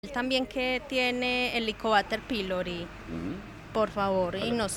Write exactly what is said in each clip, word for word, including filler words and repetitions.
También que tiene el Helicobacter pylori, por favor, y nos,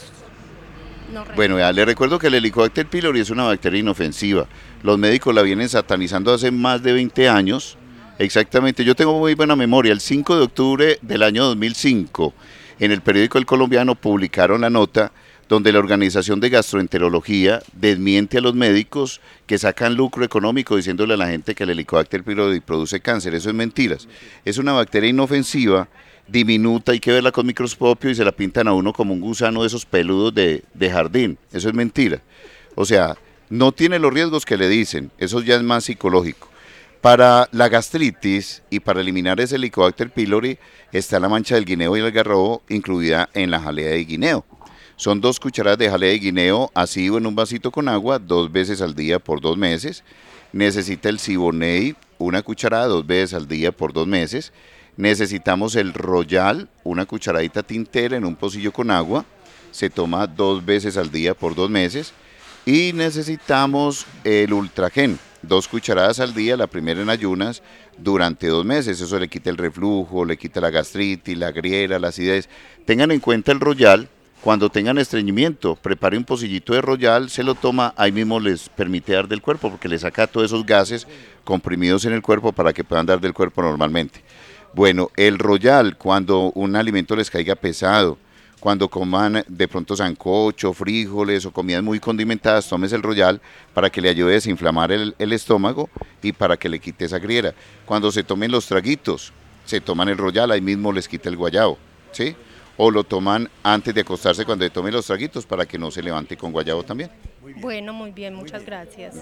nos Bueno, ya recomienda. le recuerdo que el Helicobacter pylori es una bacteria inofensiva. Los médicos la vienen satanizando hace más de veinte años. Exactamente, yo tengo muy buena memoria. El cinco de octubre del año dos mil cinco, en el periódico El Colombiano publicaron la nota donde la Organización de Gastroenterología desmiente a los médicos que sacan lucro económico diciéndole a la gente que el Helicobacter pylori produce cáncer. Eso es mentiras. Es una bacteria inofensiva, diminuta, hay que verla con microscopio y se la pintan a uno como un gusano de esos peludos de, de jardín. Eso es mentira. O sea, no tiene los riesgos que le dicen. Eso ya es más psicológico. Para la gastritis y para eliminar ese Helicobacter pylori está la mancha del guineo y el algarrobo incluida en la jalea de guineo. Son dos cucharadas de jalea de guineo así o en un vasito con agua dos veces al día por dos meses. Necesita el Siboney, una cucharada dos veces al día por dos meses. Necesitamos el Royal, una cucharadita tintera en un pocillo con agua. Se toma dos veces al día por dos meses. Y necesitamos el Ultragen, dos cucharadas al día, la primera en ayunas, durante dos meses. Eso le quita el reflujo, le quita la gastritis, la griera, la acidez. Tengan en cuenta el Royal. Cuando tengan estreñimiento, prepare un pocillito de Royal, se lo toma, ahí mismo les permite dar del cuerpo, porque le saca todos esos gases comprimidos en el cuerpo para que puedan dar del cuerpo normalmente. Bueno, el Royal, cuando un alimento les caiga pesado, cuando coman de pronto sancocho, frijoles o comidas muy condimentadas, tomes el Royal para que le ayude a desinflamar el, el estómago y para que le quite esa griera. Cuando se tomen los traguitos, se toman el Royal, ahí mismo les quita el guayabo, ¿sí? O lo toman antes de acostarse cuando se tomen los traguitos para que no se levante con guayabo también. Bueno, muy bien, muchas gracias.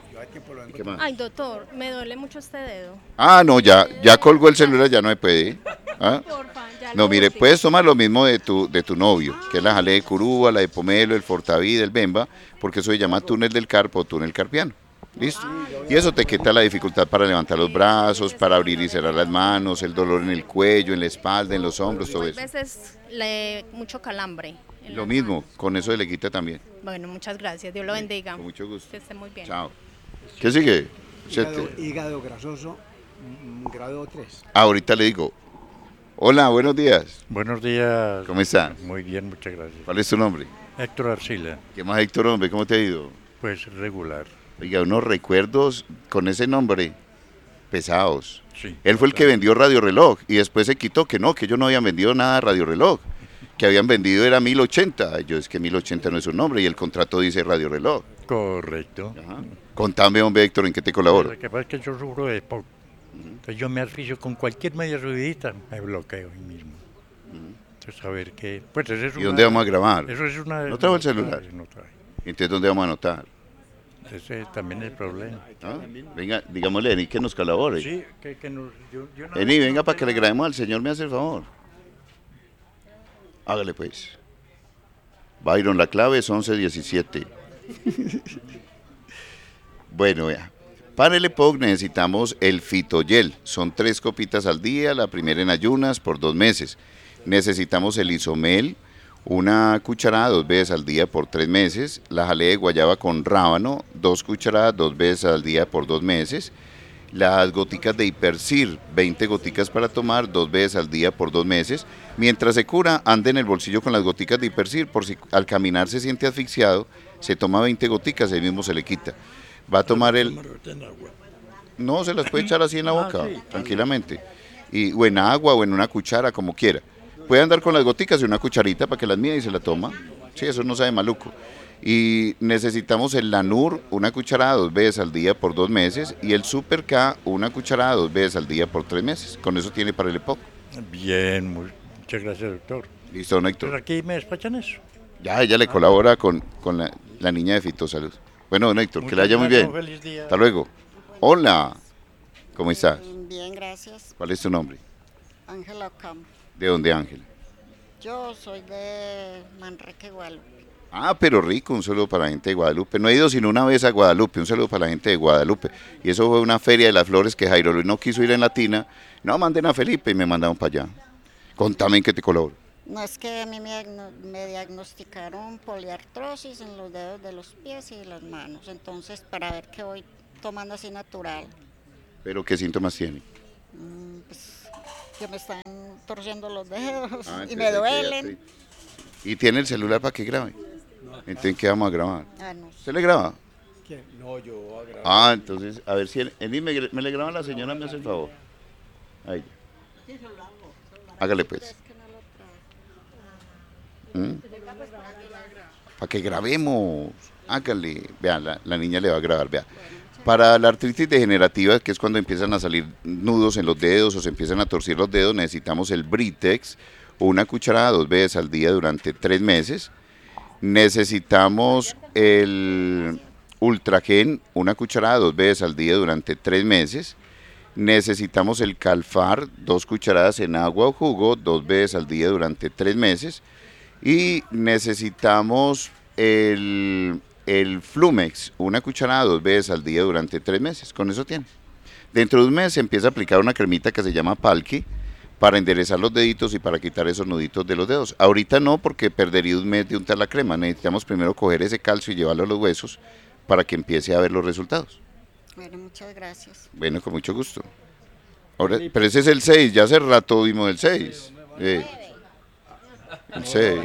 ¿Y qué más? Ay, doctor, me duele mucho este dedo. Ah, no, ya, ya colgó el celular, ya no me puede. ¿Ah? Porfa, ya No, lo mire, último. puedes tomar lo mismo de tu, de tu novio, que es la jalea de curúa, la de pomelo, el fortavid, el bemba, porque eso se llama túnel del carpo o túnel carpiano. ¿Listo? Y eso te quita la dificultad para levantar los brazos, para abrir y cerrar las manos, el dolor en el cuello, en la espalda, en los hombros, todo Hay eso. veces le mucho calambre en Lo las mismo, manos. con eso se le quita también. Bueno, muchas gracias. Dios lo bendiga. Con mucho gusto. Que esté muy bien. Chao. ¿Qué sigue? Hígado, Siete. hígado grasoso, mm, grado tres. Ah, ahorita le digo. Hola, buenos días. Buenos días. ¿Cómo está? Muy bien, muchas gracias. ¿Cuál es tu nombre? Héctor Arcila, ¿Qué más, Héctor, hombre? ¿Cómo te ha ido? pues regular. Oiga, unos recuerdos con ese nombre pesados. Sí. Él fue el que vendió Radio Reloj y después se quitó que no, que ellos no habían vendido nada de Radio Reloj, que habían vendido era mil ochenta. Yo es que mil ochenta no es un nombre y el contrato dice Radio Reloj. Correcto. Ajá. Contame, hombre, Héctor, ¿en qué te colaboro? Lo que pasa es que yo sufro de POC. Entonces yo me asfixio con cualquier media ruidita, me bloqueo ahí mismo. Entonces a ver qué. Pues eso es ¿Y una- dónde vamos a grabar? Eso es una. ¿No trajo el celular? trae, No trae. Entonces, ¿dónde vamos a anotar? Ese es también el problema. ¿Ah? Venga, digámosle a Eni que nos colabore. Sí, que, que nos, yo, yo no- Eni, venga no para que le tenía- grabemos al señor, me hace el favor. Hágale pues. Byron, la clave es once diecisiete. Bueno, ya. Para el EPOC necesitamos el Fitoyel. Son tres copitas al día, la primera en ayunas por dos meses. Necesitamos el Isomel, una cucharada dos veces al día por tres meses. La jalea de guayaba con rábano, dos cucharadas dos veces al día por dos meses. Las goticas de Hipercir, veinte goticas para tomar dos veces al día por dos meses. Mientras se cura, ande en el bolsillo con las goticas de Hipercir, por si al caminar se siente asfixiado, se toma veinte goticas, ahí mismo se le quita. Va a tomar el... No, se las puede echar así en la boca, tranquilamente. Y, o en agua o en una cuchara, como quiera. Puede andar con las goticas y una cucharita para que las mida y se la toma. Sí, eso no sabe maluco. Y necesitamos el Lanur, una cucharada dos veces al día por dos meses. Y el Super K, una cucharada dos veces al día por tres meses. Con eso tiene para el EPOC. Bien, mu- muchas gracias, doctor. Listo, don Pues Héctor. aquí me despachan eso. Ya, ella le colabora con, con la, la niña de Fitosalud. Bueno, don Héctor, que le Muchas vaya muy gracias, bien. un feliz día. Hasta luego. Hola, ¿cómo estás? Bien, gracias. ¿Cuál es tu nombre? Ángela Ocam. ¿De dónde, Ángel? Yo soy de Manrique, Guadalupe. Ah, pero rico, un saludo para la gente de Guadalupe. No he ido sino una vez a Guadalupe, un saludo para la gente de Guadalupe. Y eso fue una feria de las flores que Jairo Luis no quiso ir en Latina. No, manden a Felipe y me mandaron para allá. Contame en qué te colaboro. No, es que a mí me, diagno- me diagnosticaron poliartrosis en los dedos de los pies y de las manos. Entonces, para ver qué voy tomando así natural. Pero qué síntomas tiene. Mm, pues, que me están torciendo los dedos Ah, y me entonces hay que duelen. hacer- ¿Y tiene el celular para que grabe? Entonces, ¿qué vamos a grabar? Ah, no sé. ¿Usted le graba? ¿Quién? No, yo voy a grabar. Ah, entonces, a ver si el, el- me, me le graba la señora, me hace el favor. Ahí. Hágale pues. ¿Mm? Para que grabemos. Hágale. Vean, la, la niña le va a grabar, vea. Para la artritis degenerativa, que es cuando empiezan a salir nudos en los dedos o se empiezan a torcer los dedos, necesitamos el Britex, una cucharada dos veces al día durante tres meses. Necesitamos el Ultragen, una cucharada dos veces al día durante tres meses. Necesitamos el Calfar, dos cucharadas en agua o jugo, dos veces al día durante tres meses. Y necesitamos el, el Flumex, una cucharada dos veces al día durante tres meses. Con eso tiene. Dentro de un mes se empieza a aplicar una cremita que se llama Palki para enderezar los deditos y para quitar esos nuditos de los dedos. Ahorita no, porque perdería un mes de untar la crema. Necesitamos primero coger ese calcio y llevarlo a los huesos para que empiece a ver los resultados. Bueno, muchas gracias. Bueno, con mucho gusto. Ahora, pero ese es el seis, ya hace rato vimos el seis. Eh, el seis.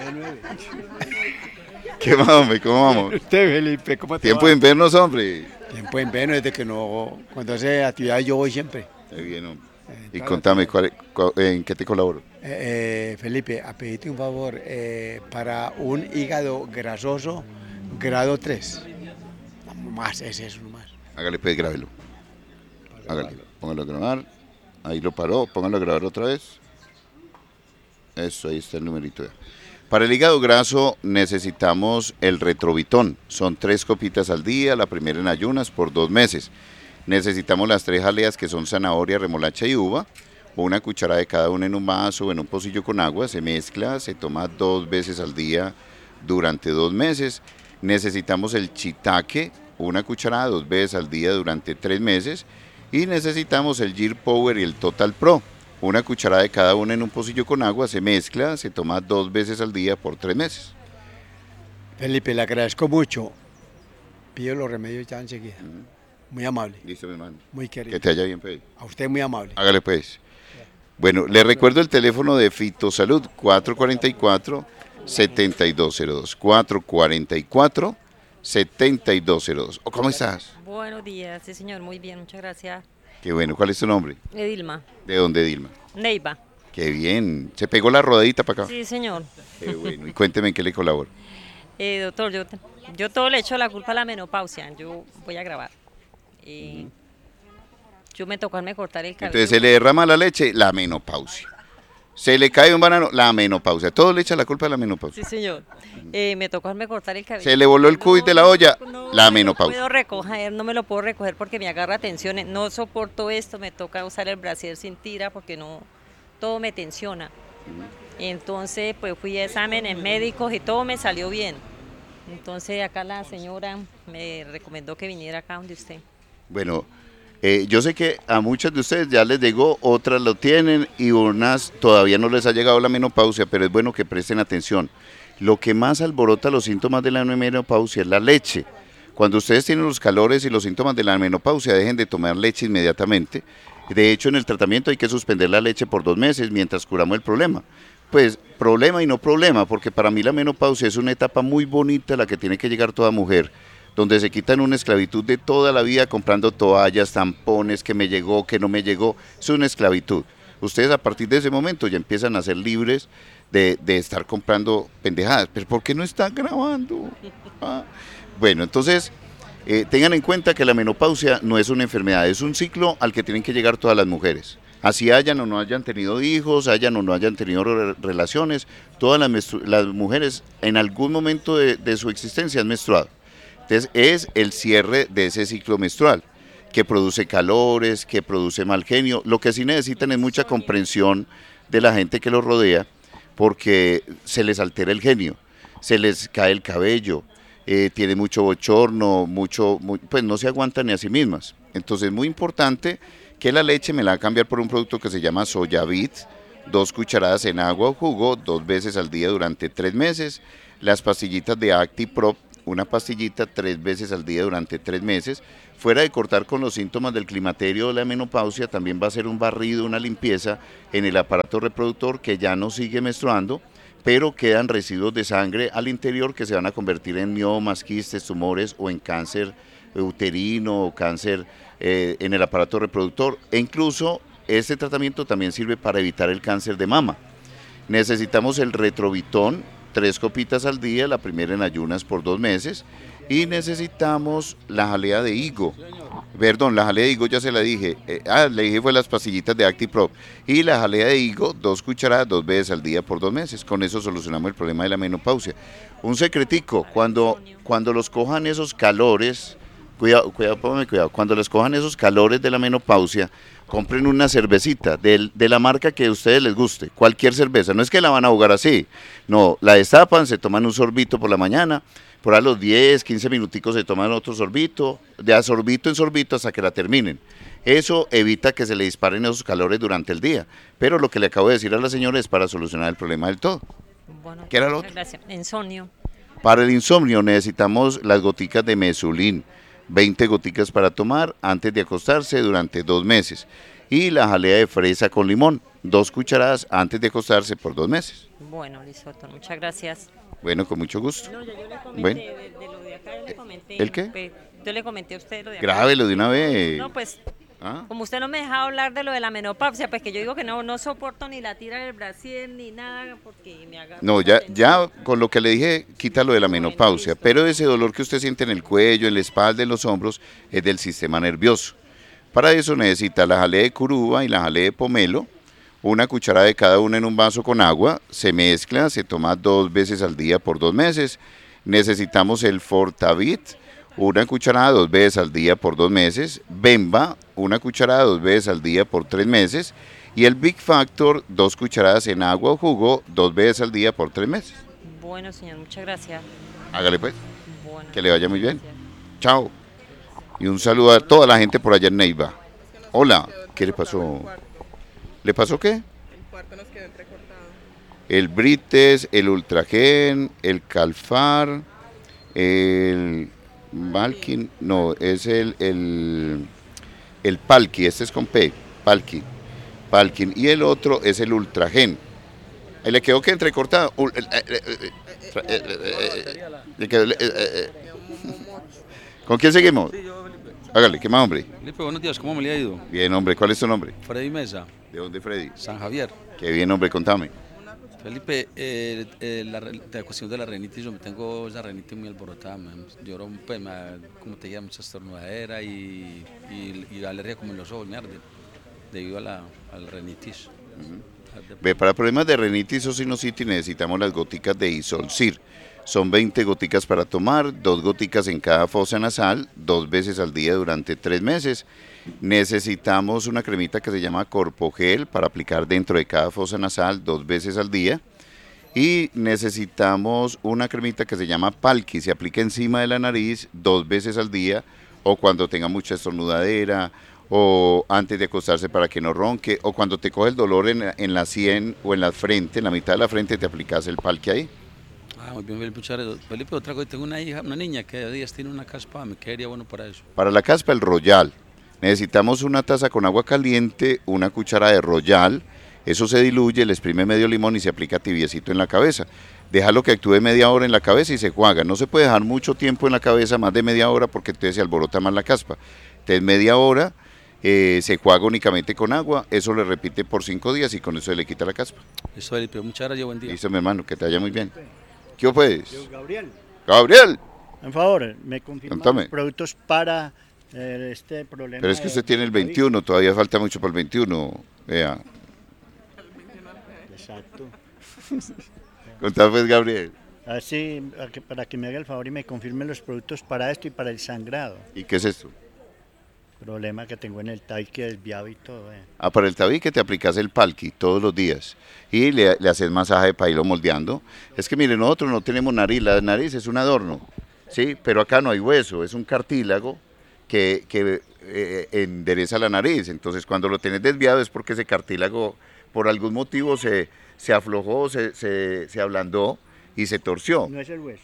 ¿Qué más, hombre? ¿Cómo vamos? Usted, Felipe, ¿cómo te Tiempo va? de vernos, hombre. Tiempo en verano, desde que no, cuando hace actividades yo voy siempre. Qué bien, hombre. Eh, Y todas contame, las ¿cuál- cu- ¿en qué te colaboro? Eh, eh, Felipe, a pedirte un favor, eh, para un hígado grasoso, grado tres. No más, ese es uno más. Hágale, pues, grábelo. Hágale, póngalo a grabar. Ahí lo paró, póngalo a grabar otra vez. Eso, ahí está el numerito. Para el hígado graso necesitamos el Retrovitón. Son tres copitas al día, la primera en ayunas por dos meses. Necesitamos las tres jaleas que son zanahoria, remolacha y uva. Una cucharada de cada una en un vaso o en un pocillo con agua. Se mezcla, se toma dos veces al día durante dos meses. Necesitamos el Chitaque, una cucharada dos veces al día durante tres meses. Y necesitamos el Gear Power y el Total Pro. Una cucharada de cada una en un pocillo con agua, se mezcla, se toma dos veces al día por tres meses. Felipe, le agradezco mucho. Pido los remedios ya enseguida. Muy amable, Listo, mi hermano. muy Que querido. te haya bien, pues. A usted muy amable. Hágale, pues. Bueno, le recuerdo el teléfono de Fitosalud, cuatro cuatro cuatro, siete dos cero dos. cuatro cuatro cuatro, siete dos cero dos. ¿Cómo estás? Buenos días, sí señor, muy bien, muchas gracias. Qué bueno, ¿cuál es tu nombre? Edilma, ¿De dónde, Dilma? Neiva, Qué bien. ¿Se pegó la rodadita para acá? sí señor. Qué bueno. Y cuénteme en qué le colaboro. Eh, doctor, yo, yo todo le echo la culpa a la menopausia, yo voy a grabar. Eh, Yo me tocó me cortar el cabello. Entonces se le derrama la leche, la menopausia. Se le cae un banano, la menopausia. Todo le echa la culpa a la menopausia. Sí señor, eh, me tocó me cortar el cabello. Se le voló el cuy de la olla, la no menopausia. puedo recoger, no me lo puedo recoger porque me agarra tensiones, no soporto esto, me toca usar el brasier sin tira porque no, todo me tensiona. Entonces pues fui a exámenes médicos y todo me salió bien. Entonces acá la señora me recomendó que viniera acá donde usted. Bueno, eh, yo sé que a muchas de ustedes ya les llegó, otras lo tienen y unas todavía no les ha llegado la menopausia, pero es bueno que presten atención. Lo que más alborota los síntomas de la menopausia es la leche. Cuando ustedes tienen los calores y los síntomas de la menopausia, dejen de tomar leche inmediatamente. De hecho, en el tratamiento hay que suspender la leche por dos meses mientras curamos el problema. Pues problema y no problema, porque para mí la menopausia es una etapa muy bonita a la que tiene que llegar toda mujer, donde se quitan una esclavitud de toda la vida comprando toallas, tampones, que me llegó, que no me llegó. Es una esclavitud. Ustedes a partir de ese momento ya empiezan a ser libres de, de estar comprando pendejadas. ¿Pero por qué no están grabando? Ah. Bueno, entonces eh, tengan en cuenta que la menopausia no es una enfermedad, es un ciclo al que tienen que llegar todas las mujeres. Así hayan o no hayan tenido hijos, hayan o no hayan tenido re relaciones, todas las, las mujeres en algún momento de, de su existencia han menstruado. Entonces es el cierre de ese ciclo menstrual, que produce calores, que produce mal genio. Lo que sí necesitan es mucha comprensión de la gente que los rodea, porque se les altera el genio, se les cae el cabello, eh, tiene mucho bochorno, mucho, muy, pues no se aguantan ni a sí mismas. Entonces es muy importante que la leche me la va a cambiar por un producto que se llama Soyavit, dos cucharadas en agua o jugo, dos veces al día durante tres meses. Las pastillitas de ActiProp una pastillita tres veces al día durante tres meses. Fuera de cortar con los síntomas del climaterio o la menopausia, también va a ser un barrido, una limpieza en el aparato reproductor que ya no sigue menstruando, pero quedan residuos de sangre al interior que se van a convertir en miomas, quistes, tumores o en cáncer uterino o cáncer eh, en el aparato reproductor. E incluso este tratamiento también sirve para evitar el cáncer de mama. Necesitamos el Retrovitón, tres copitas al día, la primera en ayunas por dos meses, y necesitamos la jalea de higo. Perdón, la jalea de higo ya se la dije, eh, ah, le dije fue las pastillitas de ActiProp, y la jalea de higo, dos cucharadas, dos veces al día por dos meses. Con eso solucionamos el problema de la menopausia. Un secretico, cuando, cuando los cojan esos calores, cuidado, cuidado, póngame cuidado, cuando les cojan esos calores de la menopausia, compren una cervecita de, de la marca que a ustedes les guste, cualquier cerveza, no es que la van a jugar así, no, la destapan, se toman un sorbito por la mañana, por a los diez, quince minuticos se toman otro sorbito, de a sorbito en sorbito hasta que la terminen. Eso evita que se le disparen esos calores durante el día, pero lo que le acabo de decir a la señora es para solucionar el problema del todo. Bueno, ¿Qué era lo otro? gracias. Insomnio. Para el insomnio necesitamos las goticas de Mesulín, veinte goticas para tomar antes de acostarse durante dos meses. Y la jalea de fresa con limón, dos cucharadas antes de acostarse por dos meses. Bueno, listo, doctor, muchas gracias. Bueno, con mucho gusto. No, ya yo le comenté Bueno. de, de lo de acá, yo le comenté. ¿El qué? pues, yo le comenté a usted lo de acá. Grábelo de una vez. No, pues, ¿Ah? como usted no me dejaba hablar de lo de la menopausia, pues que yo digo que no, no soporto ni la tira del brasier ni nada porque me agarra. No, ya, ya con lo que le dije, quita lo de la menopausia, pero ese dolor que usted siente en el cuello, en la espalda, en los hombros, es del sistema nervioso. Para eso necesita la jalea de curuba y la jalea de pomelo, una cucharada de cada una en un vaso con agua, se mezcla, se toma dos veces al día por dos meses. Necesitamos el Fortavit, una cucharada dos veces al día por dos meses, Bemba, una cucharada dos veces al día por tres meses, y el Big Factor, dos cucharadas en agua o jugo, dos veces al día por tres meses. Bueno, señor, muchas gracias. Hágale pues, Bueno, que le vaya muy bien. gracias. Chao. Y un saludo a toda la gente por allá en Neiva. Hola, ¿qué le pasó? ¿Le pasó qué? El cuarto nos quedó entrecortado. El Brites, el Ultragen, el Calfar, el Malkin, no, es el, el, el Palki, este es con P, Palki, Palkin, y el otro es el Ultragen. Ahí le quedó que entrecortado. Ul- eh, eh, eh, eh, eh, eh, le quedó, eh, eh, eh. ¿Con quién seguimos? Hágale, ¿qué más, hombre? Felipe, buenos días, ¿cómo me le ha ido? Bien, hombre, ¿cuál es tu nombre? Freddy Mesa, ¿De dónde, Freddy? San Javier. Qué bien, hombre, contame. Felipe, eh, eh, la, re- la cuestión de la renitis, yo me tengo esa renitis muy alborotada, man. Lloro, pues, me, como te llama, mucha estornudadera y, y, y alergia como en los ojos, me arde, debido a la, a la renitis. Ve, para problemas de rinitis o sinusitis necesitamos las goticas de Isolcir. Son veinte goticas para tomar, dos goticas en cada fosa nasal, dos veces al día durante tres meses. Necesitamos una cremita que se llama Corpogel para aplicar dentro de cada fosa nasal dos veces al día. Y necesitamos una cremita que se llama Palki, se aplica encima de la nariz dos veces al día o cuando tenga mucha estornudadera o antes de acostarse para que no ronque o cuando te coge el dolor en, en la sien o en la frente, en la mitad de la frente te aplicas el Palki ahí. Ah, muy bien, Felipe, muchas gracias. Felipe, otra cosa, tengo una hija, una niña que de días tiene una caspa, me quedaría bueno para eso. Para la caspa el Royal, necesitamos una taza con agua caliente, una cuchara de Royal, eso se diluye, le exprime medio limón y se aplica tibiecito en la cabeza. Déjalo que actúe media hora en la cabeza y se juega. No se puede dejar mucho tiempo en la cabeza, más de media hora, porque entonces se alborota más la caspa. Entonces media hora, eh, se juega únicamente con agua, eso le repite por cinco días y con eso se le quita la caspa. Listo, Felipe, muchas gracias, buen día. Listo, mi hermano, que te vaya muy bien. ¿Qué puedes? Yo, Gabriel, Gabriel. por favor, me confirma Contame. los productos para eh, este problema. Pero es que de- usted tiene el de COVID. veintiuno, todavía falta mucho para el veintiuno. Vea. Exacto. Contame pues, Gabriel. Así, a que- para que me haga el favor y me confirme los productos para esto y para el sangrado. ¿Y qué es esto? Problema que tengo en el tabique desviado y todo. eh. Ah, para el tabique te aplicas el Palki todos los días y le, le haces masaje para irlo moldeando. Es que mire, nosotros no tenemos nariz, la nariz es un adorno, ¿sí? Pero acá no hay hueso, es un cartílago que, que eh, endereza la nariz. Entonces cuando lo tenés desviado es porque ese cartílago por algún motivo se, se aflojó, se, se, se ablandó y se torció. No es el hueso.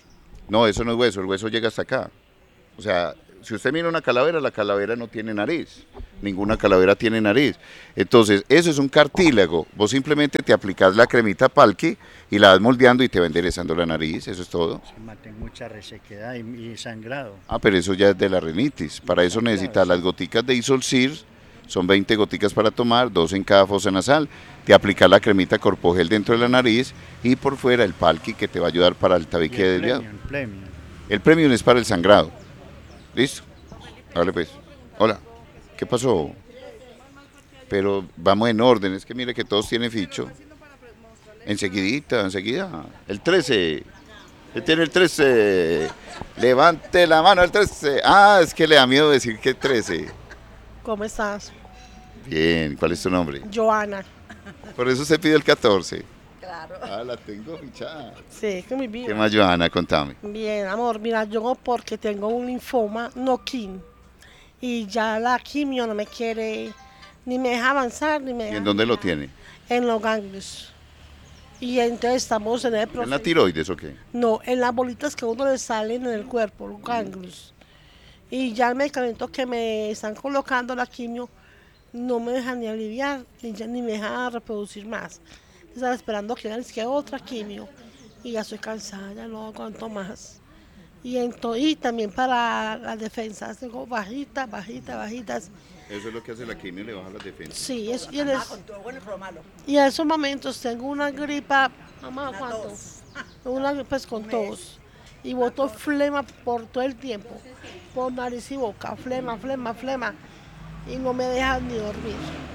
No, eso no es hueso, el hueso llega hasta acá. O sea, si usted mira una calavera, la calavera no tiene nariz. Ninguna calavera tiene nariz. Entonces, eso es un cartílago. Vos simplemente te aplicas la cremita Palki y la vas moldeando y te va enderezando la nariz, eso es todo. Se mate mucha resequedad y, y sangrado. Ah, pero eso ya es de la rinitis. Para eso necesitas las goticas de Isolcir, son veinte goticas para tomar, dos en cada fosa nasal. Te aplicas la cremita Corpogel dentro de la nariz y por fuera el Palki que te va a ayudar para el tabique Y el desviado. premium, el premium. El premio es para el sangrado. ¿Listo? Vale, pues. Hola. ¿Qué pasó? Pero vamos en orden. Es que mire que todos tienen ficho. Enseguidita, enseguida. El trece. ¿Qué tiene el trece? Levante la mano el trece. Ah, es que le da miedo decir que trece. ¿Cómo estás? Bien. ¿Cuál es tu nombre? Joana. Por eso se pide el catorce. Claro. Ah, la tengo fichada. Sí, que muy bien. ¿Qué más, Joana? Contame. Bien, amor, mira, yo porque tengo un linfoma no-Hodgkin y ya la quimio no me quiere, ni me deja avanzar, ni me ¿Y deja en dónde lo tiene? en los ganglios. Y entonces estamos en el ¿En proceso. la tiroides o qué? No, en las bolitas que a uno le salen en el cuerpo, los ganglios. Y ya el medicamento que me están colocando, la quimio, no me deja ni aliviar, ni, ya- ni me deja reproducir más. Estaba esperando que hagan que otra quimio. Y ya estoy cansada, ya no aguanto más. Y, ento- y también para las defensas, tengo bajitas, bajitas, bajitas. Eso es lo que hace la quimio, le baja las defensas. Sí, eso, y, en es- y en esos momentos tengo una gripa, mamá, ¿cuánto? Una gripa pues, con tos. Y boto flema por todo el tiempo, por nariz y boca, flema, flema, flema. Y no me dejan ni dormir.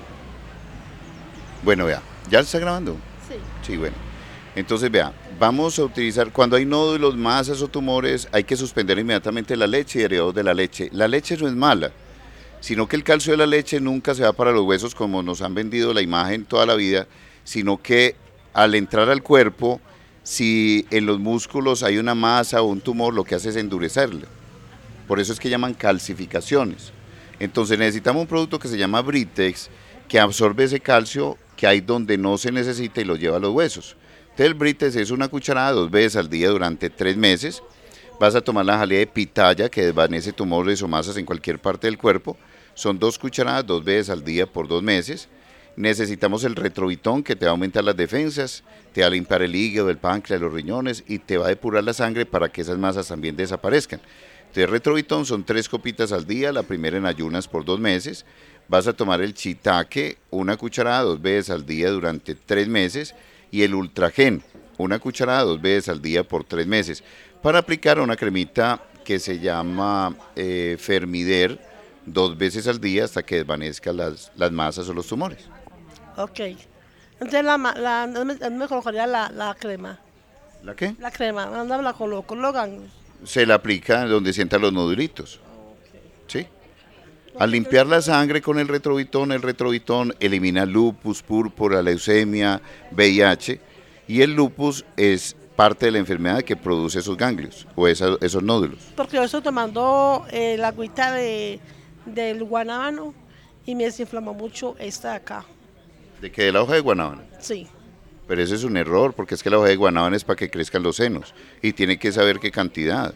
Bueno, vea, ¿ya está grabando? Sí. Sí, bueno. Entonces, vea, vamos a utilizar, cuando hay nódulos, masas o tumores, hay que suspender inmediatamente la leche y derivados de la leche. La leche no es mala, sino que el calcio de la leche nunca se va para los huesos como nos han vendido la imagen toda la vida, sino que al entrar al cuerpo, si en los músculos hay una masa o un tumor, lo que hace es endurecerlo. Por eso es que llaman calcificaciones. Entonces necesitamos un producto que se llama Britex, que absorbe ese calcio que hay donde no se necesita y lo lleva a los huesos. Entonces el Britex es una cucharada dos veces al día durante tres meses. Vas a tomar la jalea de pitaya que desvanece tumores o masas en cualquier parte del cuerpo. Son dos cucharadas dos veces al día por dos meses. Necesitamos el retrovitón que te va a aumentar las defensas, te va a limpiar el hígado, el páncreas, los riñones y te va a depurar la sangre para que esas masas también desaparezcan. Entonces retrovitón son tres copitas al día, la primera en ayunas por dos meses. Vas a tomar el chitaque, una cucharada dos veces al día durante tres meses y el ultragen, una cucharada dos veces al día por tres meses. Para aplicar una cremita que se llama eh, Fermider dos veces al día hasta que desvanezcan las, las masas o los tumores. Ok. Entonces, la, ma- la, ¿dónde dónde me colocaría la, la crema? ¿La qué? La crema, ¿dónde la coloco? Los ganglios. Se la aplica donde sientan los nodulitos. ¿Sí? Al limpiar la sangre con el retrovitón, el retrovitón elimina lupus, púrpura, leucemia, V I H y el lupus es parte de la enfermedad que produce esos ganglios o esa- esos nódulos. Porque yo estoy tomando eh, la agüita de, del guanábano y me desinflamó mucho esta de acá. ¿De qué? De la hoja de guanábana. Sí. Pero ese es un error porque es que la hoja de guanábana es para que crezcan los senos y tiene que saber qué cantidad.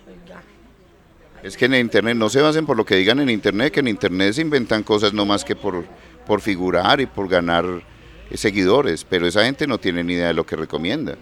Es que en el internet no se basen por lo que digan en internet, que en internet se inventan cosas no más que por, por figurar y por ganar eh, seguidores, pero esa gente no tiene ni idea de lo que recomienda.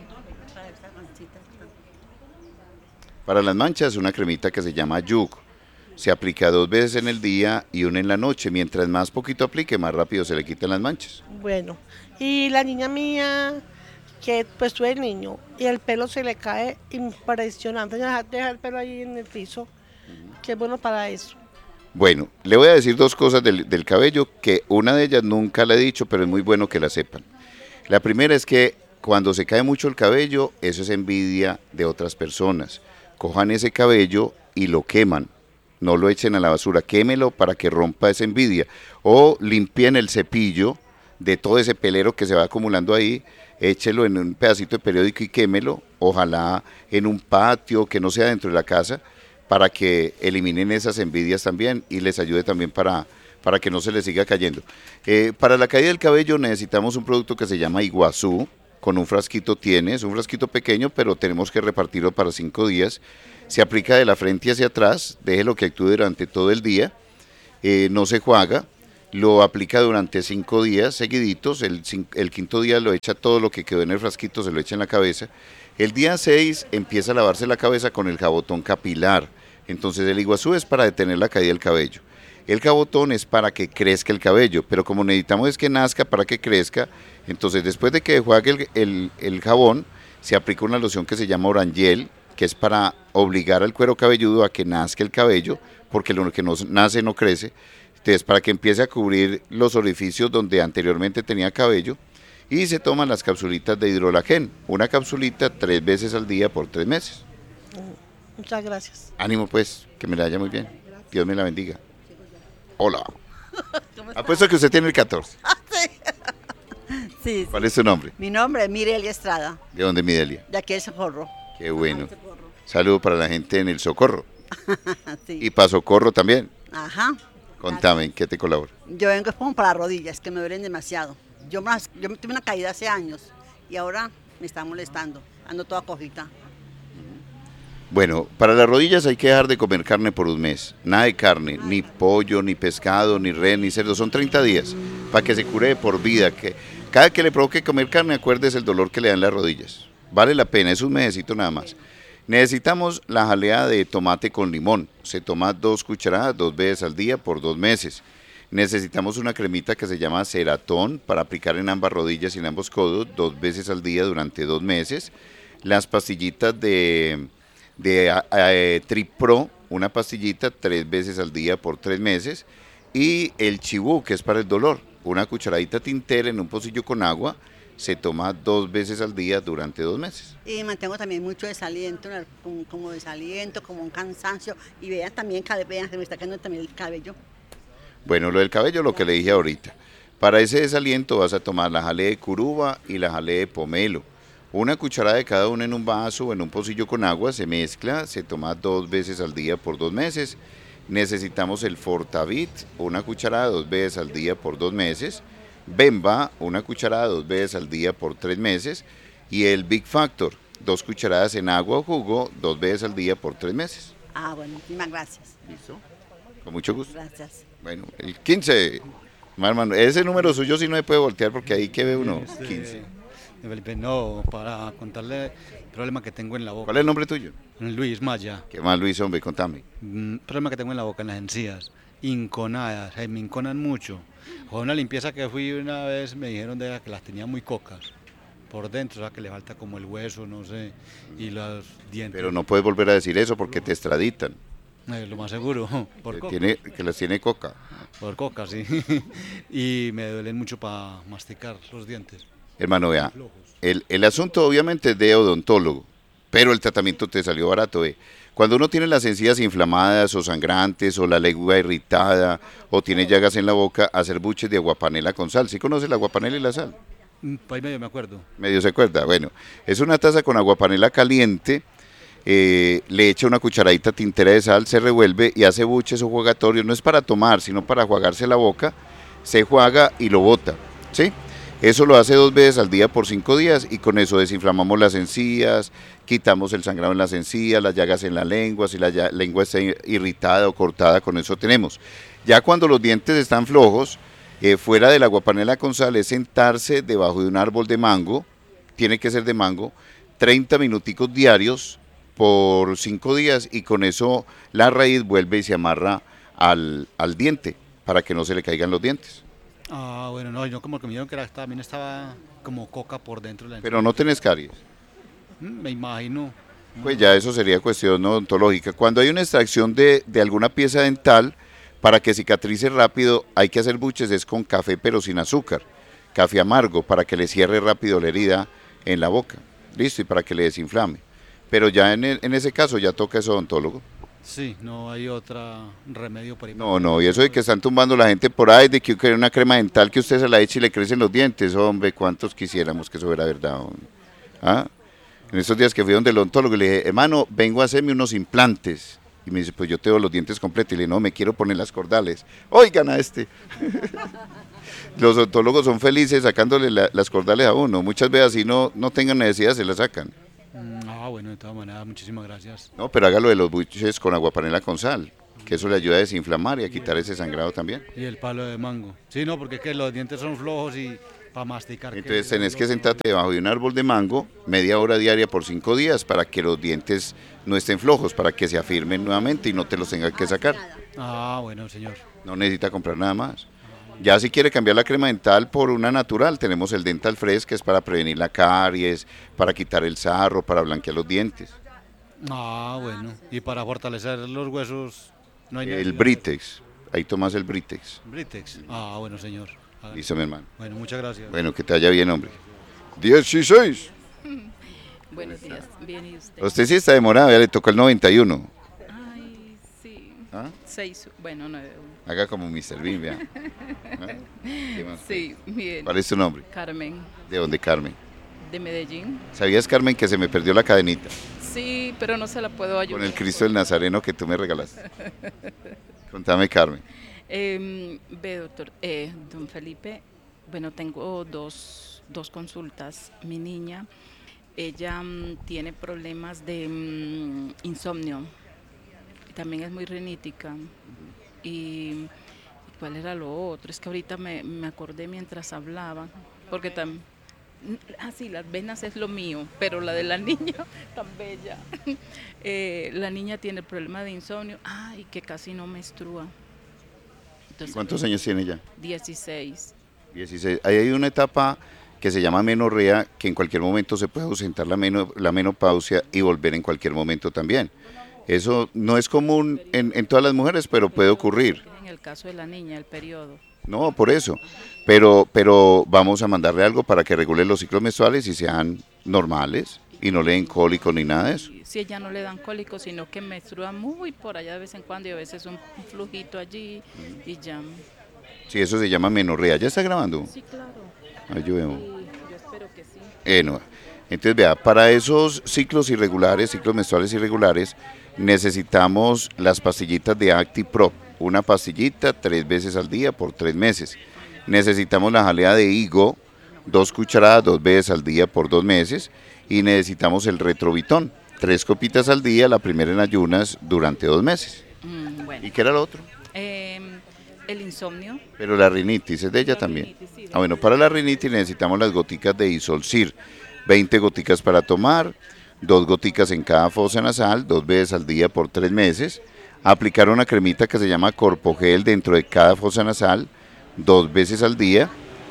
Para las manchas, una cremita que se llama Yug. Se aplica dos veces en el día y una en la noche. Mientras más poquito aplique, más rápido se le quitan las manchas. Bueno, y la niña mía, que pues tuve el niño, y el pelo se le cae impresionante. Deja, deja el pelo ahí en el piso, que es bueno para eso. Bueno, le voy a decir dos cosas del, del cabello, que una de ellas nunca la he dicho, pero es muy bueno que la sepan. La primera es que cuando se cae mucho el cabello, eso es envidia de otras personas. Cojan ese cabello y lo queman. No lo echen a la basura, quémelo para que rompa esa envidia. O limpien el cepillo de todo ese pelero que se va acumulando ahí, échelo en un pedacito de periódico y quémelo, ojalá en un patio que no sea dentro de la casa, para que eliminen esas envidias también y les ayude también para, para que no se les siga cayendo. Eh, para la caída del cabello necesitamos un producto que se llama Iguazú, con un frasquito tiene, es un frasquito pequeño, pero tenemos que repartirlo para cinco días. Se aplica de la frente hacia atrás, déjelo que actúe durante todo el día, eh, no se juega, lo aplica durante cinco días seguiditos, el, el quinto día lo echa todo lo que quedó en el frasquito, se lo echa en la cabeza. El día seis empieza a lavarse la cabeza con el jabotón capilar. Entonces el iguazú es para detener la caída del cabello. El jabotón es para que crezca el cabello, pero como necesitamos es que nazca para que crezca, entonces después de que juegue el, el, el jabón, se aplica una loción que se llama Orangel, que es para obligar al cuero cabelludo a que nazca el cabello, porque lo que no nace no crece. Entonces para que empiece a cubrir los orificios donde anteriormente tenía cabello, y se toman las capsulitas de hidrolagen, una capsulita tres veces al día por tres meses. Muchas gracias. Ánimo pues, que me la vaya muy bien. Dios me la bendiga. Hola. Apuesto que usted tiene el catorce. Sí, ¿Cuál es su nombre? Mi nombre es Mirelia Estrada, ¿De dónde, Midelia? de aquí el Socorro. Qué bueno. Saludo para la gente en el Socorro. Sí. Y para Socorro también. Ajá. Contame, ¿en qué te colaboro? Yo vengo es como para las rodillas, que me duelen demasiado. Yo, más- yo tuve una caída hace años y ahora me está molestando. Ando toda cojita. Bueno, para las rodillas hay que dejar de comer carne por un mes. Nada de carne, ni pollo, ni pescado, ni res, ni cerdo. Son treinta días para que se cure de por vida. Que cada que le provoque comer carne, acuérdese el dolor que le dan las rodillas. Vale la pena, es un mesecito nada más. Necesitamos la jalea de tomate con limón. Se toma dos cucharadas dos veces al día por dos meses. Necesitamos una cremita que se llama Ceratón para aplicar en ambas rodillas y en ambos codos dos veces al día durante dos meses. Las pastillitas de, de a- a- Tripro, una pastillita tres veces al día por tres meses. Y el chibú, que es para el dolor, una cucharadita tintera en un pocillo con agua, se toma dos veces al día durante dos meses. Y mantengo también mucho desaliento, una- como, como desaliento, como un cansancio. Y vean también, que vean, se me está cayendo también el cabello. Bueno, lo del cabello, lo que le dije ahorita. Para ese desaliento vas a tomar la jalea de curuba y la jalea de pomelo. Una cucharada de cada una en un vaso o en un pocillo con agua, se mezcla, se toma dos veces al día por dos meses. Necesitamos el Fortavit, una cucharada dos veces al día por dos meses. Bemba, una cucharada dos veces al día por tres meses. Y el Big Factor, dos cucharadas en agua o jugo, dos veces al día por tres meses. Ah, bueno, muchísimas gracias. ¿Listo? Con mucho gusto. Gracias. Bueno, el quince, hermano, ese número suyo sí no se puede voltear porque ahí que ve uno, Este, quince. Felipe, no, para contarle el problema que tengo en la boca. ¿Cuál es el nombre tuyo? Luis Maya. ¿Qué más, Luis, hombre? Contame. Mm, problema que tengo en la boca, en las encías. Inconadas, eh, me inconan mucho. Con una limpieza que fui una vez me dijeron de que las tenía muy cocas por dentro, o sea que le falta como el hueso, no sé, y los dientes. Pero no puedes volver a decir eso porque te extraditan. Eh, lo más seguro, por Que, coca. tiene, que las tiene coca. Por coca, sí. Y me duelen mucho para masticar los dientes. Hermano, vea, el, el asunto obviamente es de odontólogo, pero el tratamiento te salió barato. Eh. Cuando uno tiene las encías inflamadas o sangrantes o la lengua irritada o tiene llagas en la boca, hacer buches de aguapanela con sal. ¿Sí conoce la aguapanela y la sal? Mm, Por ahí medio me acuerdo. Medio se acuerda. Bueno, es una taza con aguapanela caliente, eh, le echa una cucharadita tintera de sal, se revuelve y hace buches o jugatorios. No es para tomar, sino para jugarse la boca. Se juega y lo bota, ¿sí? Eso lo hace dos veces al día por cinco días y con eso desinflamamos las encías, quitamos el sangrado en las encías, las llagas en la lengua, si la ya- lengua está irritada o cortada, con eso tenemos. Ya cuando los dientes están flojos, eh, fuera de la aguapanela con sal es sentarse debajo de un árbol de mango, tiene que ser de mango, treinta minuticos diarios por cinco días y con eso la raíz vuelve y se amarra al, al diente para que no se le caigan los dientes. Ah, bueno, no, yo como que me dijeron que era- también estaba como coca por dentro de la Pero no tenés caries. Mm, Me imagino. Pues ya eso sería cuestión odontológica. Cuando hay una extracción de, de alguna pieza dental, para que cicatrice rápido hay que hacer buches, es con café pero sin azúcar, café amargo, para que le cierre rápido la herida en la boca, listo, y para que le desinflame. Pero ya en, el- en ese caso ya toca ese odontólogo. Sí, no hay otro remedio por ahí. No, no, y eso de que están tumbando la gente por ahí, de que quiere una crema dental que usted se la eche y le crecen los dientes, hombre, cuántos quisiéramos que eso fuera verdad. Hombre. ¿Ah? En esos días que fui donde el odontólogo le dije, hermano, vengo a hacerme unos implantes. Y me dice, pues yo te doy los dientes completos. Y le digo, no, me quiero poner las cordales. Oigan a este. Los odontólogos son felices sacándole la, las cordales a uno. Muchas veces así no, no tengan necesidad, se las sacan. Mm, Ah, bueno, de todas maneras, muchísimas gracias. No, pero hágalo de los buches con aguapanela con sal, que eso le ayuda a desinflamar y a quitar ese sangrado también. Y el palo de mango. Sí, no, porque es que los dientes son flojos y para masticar. Entonces tenés que sentarte debajo de un árbol de mango media hora diaria por cinco días para que los dientes no estén flojos, para que se afirmen nuevamente y no te los tengas que sacar. Ah, bueno, señor. No necesita comprar nada más. Ya si quiere cambiar la crema dental por una natural, tenemos el Dental Fresh, que es para prevenir la caries, para quitar el sarro, para blanquear los dientes. Ah, bueno. Y para fortalecer los huesos, no hay El necesidad. Britex, ahí tomas el Britex. Britex. Ah, bueno, señor. Ah, Listo, mi hermano. Bueno, muchas gracias. Bueno, que te vaya bien, hombre. dieciséis. Buenos días, bien y usted. Usted sí está demorado, ya le tocó el noventa y uno. Ay, sí. ¿Ah? Seis, bueno, nueve. Haga como mister Bean, vea. ¿Ah? ¿Qué más? Sí, bien. ¿Cuál es tu nombre? Carmen, ¿De dónde, Carmen? de Medellín. ¿Sabías, Carmen, que se me perdió la cadenita Sí, pero no se la puedo ayudar. con el Cristo del Nazareno que tú me regalaste? Contame, Carmen. Eh, ve, doctor, eh, don Felipe, bueno, tengo dos, dos consultas. Mi niña, ella mm, tiene problemas de mm, insomnio y también es muy renítica. Y ¿cuál era lo otro? Es que ahorita me, me acordé mientras hablaba, porque también... Ah, sí, las venas es lo mío, pero la de la niña, tan bella. Eh, la niña tiene el problema de insomnio, ah, y que casi no menstrua. Entonces, ¿Cuántos años tiene ya? dieciséis. dieciséis. Ahí hay una etapa que se llama menorrea, que en cualquier momento se puede ausentar la, meno- la menopausia y volver en cualquier momento también. Eso no es común en, en todas las mujeres, pero puede ocurrir. En el caso de la niña, el periodo. No, por eso. Pero, pero vamos a mandarle algo para que regule los ciclos menstruales y sean normales y no le den cólico ni nada de eso. Si ella no le dan cólicos, sino que menstrua muy por allá de vez en cuando y a veces un flujito allí y ya. Sí, eso se llama menorrea. ¿Ya está grabando? Sí, claro. Ay, yo veo. Y yo espero que sí. Eh, no. Entonces, vea, para esos ciclos irregulares, ciclos menstruales irregulares, necesitamos las pastillitas de ActiProp. Una pastillita tres veces al día por tres meses. Necesitamos la jalea de higo, dos cucharadas dos veces al día por dos meses. Y necesitamos el retrovitón, tres copitas al día, la primera en ayunas durante dos meses. Mm, bueno. ¿Y qué era lo otro? Eh, el insomnio. Pero la rinitis es de ella también. Ah, bueno, para la rinitis necesitamos las goticas de Isolcir, veinte goticas para tomar, dos goticas en cada fosa nasal, dos veces al día por tres meses. Aplicar una cremita que se llama Corpogel dentro de cada fosa nasal, dos veces al día,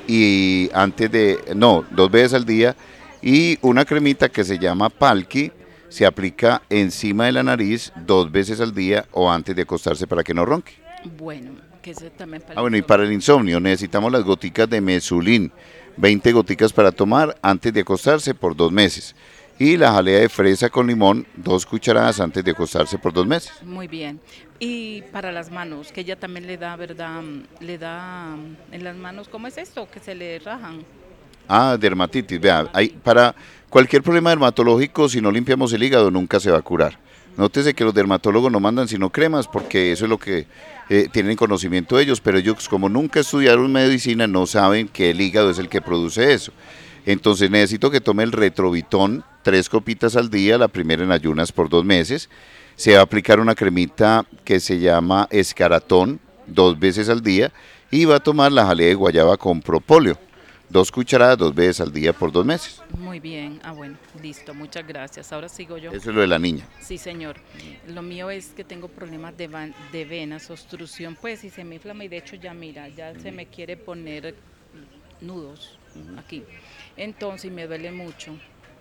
y antes de, no, dos veces al día, y una cremita que se llama Palki, se aplica encima de la nariz dos veces al día o antes de acostarse para que no ronque. Bueno, que ese también para Ah, bueno, y para el insomnio necesitamos las goticas de Mesulin, veinte goticas para tomar antes de acostarse por dos meses. Y la jalea de fresa con limón, dos cucharadas antes de acostarse por dos meses. Muy bien. Y para las manos, que ella también le da, ¿verdad? Le da en las manos, ¿cómo es esto? Que se le rajan. Ah, dermatitis, vea, hay, para cualquier problema dermatológico, si no limpiamos el hígado, nunca se va a curar. Nótese que los dermatólogos no mandan sino cremas, porque eso es lo que eh, tienen conocimiento ellos, pero ellos como nunca estudiaron medicina, no saben que el hígado es el que produce eso. Entonces necesito que tome el retrovitón, tres copitas al día, la primera en ayunas por dos meses. Se va a aplicar una cremita que se llama Escaratón, dos veces al día, y va a tomar la jalea de guayaba con propóleo, dos cucharadas, dos veces al día por dos meses. Muy bien. Ah, bueno, listo. Muchas gracias. Ahora sigo yo. Eso es lo de la niña. Sí, señor. Lo mío es que tengo problemas de, van- de venas, obstrucción, pues, y se me inflama y de hecho ya mira, ya se me quiere poner nudos aquí. Entonces me duele mucho.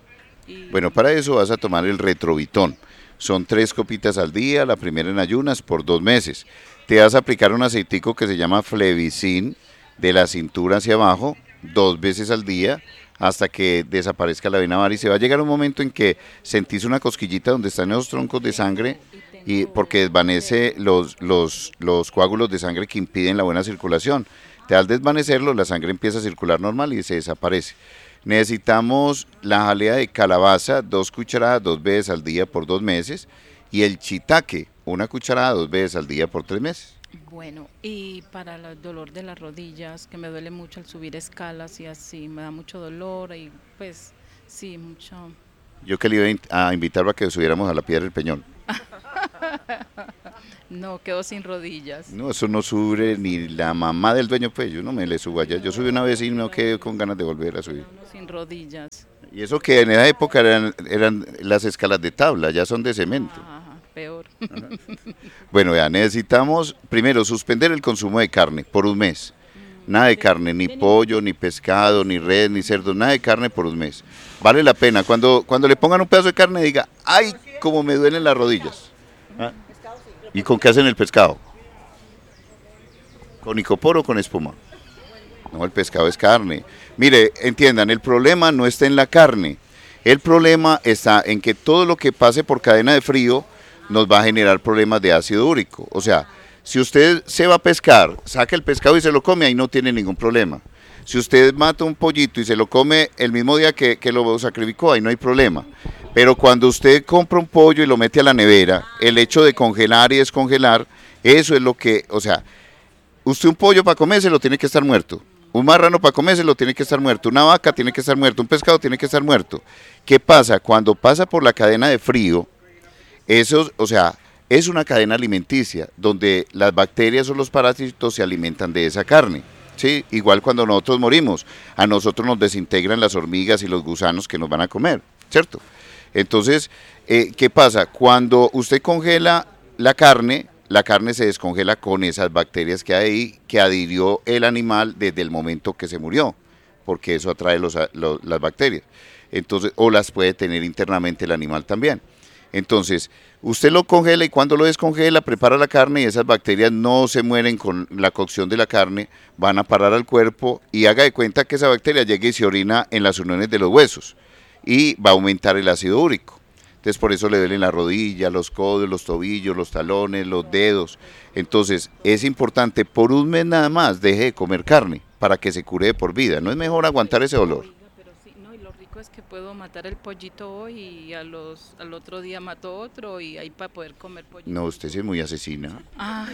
Y Bueno, para eso vas a tomar el retrovitón. Son tres copitas al día, la primera en ayunas por dos meses. Te vas a aplicar un aceitico que se llama Flevicin de la cintura hacia abajo, dos veces al día, hasta que desaparezca la vena varice. Va a llegar un momento en que sentís una cosquillita donde están esos troncos de sangre, y porque desvanece los, los, los coágulos de sangre que impiden la buena circulación. Te al desvanecerlo, la sangre empieza a circular normal y se desaparece. Necesitamos la jalea de calabaza, dos cucharadas, dos veces al día por dos meses. Y el shiitake, una cucharada dos veces al día por tres meses. Bueno, y para el dolor de las rodillas, que me duele mucho al subir escalas y así, me da mucho dolor y pues sí, mucho. Yo que le iba a in- a invitar a que subiéramos a la Piedra del Peñón. No, quedo sin rodillas. No, eso no sube ni la mamá del dueño, pues yo no me le subo allá. Yo subí una vez y no quedé con ganas de volver a subir. Uno sin rodillas. Y eso que en esa época eran, eran las escalas de tabla, ya son de cemento. Ajá, peor. Bueno, ya necesitamos primero suspender el consumo de carne por un mes. Nada de carne, ni pollo, ni pescado, ni res, ni cerdo, nada de carne por un mes. Vale la pena. Cuando, cuando le pongan un pedazo de carne, diga, ay, cómo me duelen las rodillas. ¿Ah? ¿Y con qué hacen el pescado? ¿Con icopor o con espuma? No, el pescado es carne. Mire, entiendan, el problema no está en la carne. El problema está en que todo lo que pase por cadena de frío nos va a generar problemas de ácido úrico. O sea, si usted se va a pescar, saca el pescado y se lo come, ahí no tiene ningún problema. Si usted mata un pollito y se lo come el mismo día que, que lo sacrificó, ahí no hay problema. Pero cuando usted compra un pollo y lo mete a la nevera, el hecho de congelar y descongelar, eso es lo que, o sea, usted un pollo para comérselo tiene que estar muerto. Un marrano para comérselo tiene que estar muerto. Una vaca tiene que estar muerto. Un pescado tiene que estar muerto. ¿Qué pasa? Cuando pasa por la cadena de frío, eso, o sea, es una cadena alimenticia donde las bacterias o los parásitos se alimentan de esa carne. ¿Sí? Igual cuando nosotros morimos, a nosotros nos desintegran las hormigas y los gusanos que nos van a comer, ¿cierto? Entonces, eh, ¿qué pasa? Cuando usted congela la carne, la carne se descongela con esas bacterias que hay ahí, que adhirió el animal desde el momento que se murió, porque eso atrae los, los, las bacterias. Entonces, o las puede tener internamente el animal también. Entonces, usted lo congela y cuando lo descongela, prepara la carne y esas bacterias no se mueren con la cocción de la carne, van a parar al cuerpo y haga de cuenta que esa bacteria llegue y se orina en las uniones de los huesos y va a aumentar el ácido úrico. Entonces por eso le duelen la rodilla, los codos, los tobillos, los talones, los dedos. Entonces es importante por un mes nada más deje de comer carne para que se cure de por vida. No es mejor aguantar ese dolor. Pero sí, no, y lo rico es que puedo matar el pollito hoy y a los, al otro día mato otro y ahí para poder comer pollito. No, usted sí es muy asesina. Ay,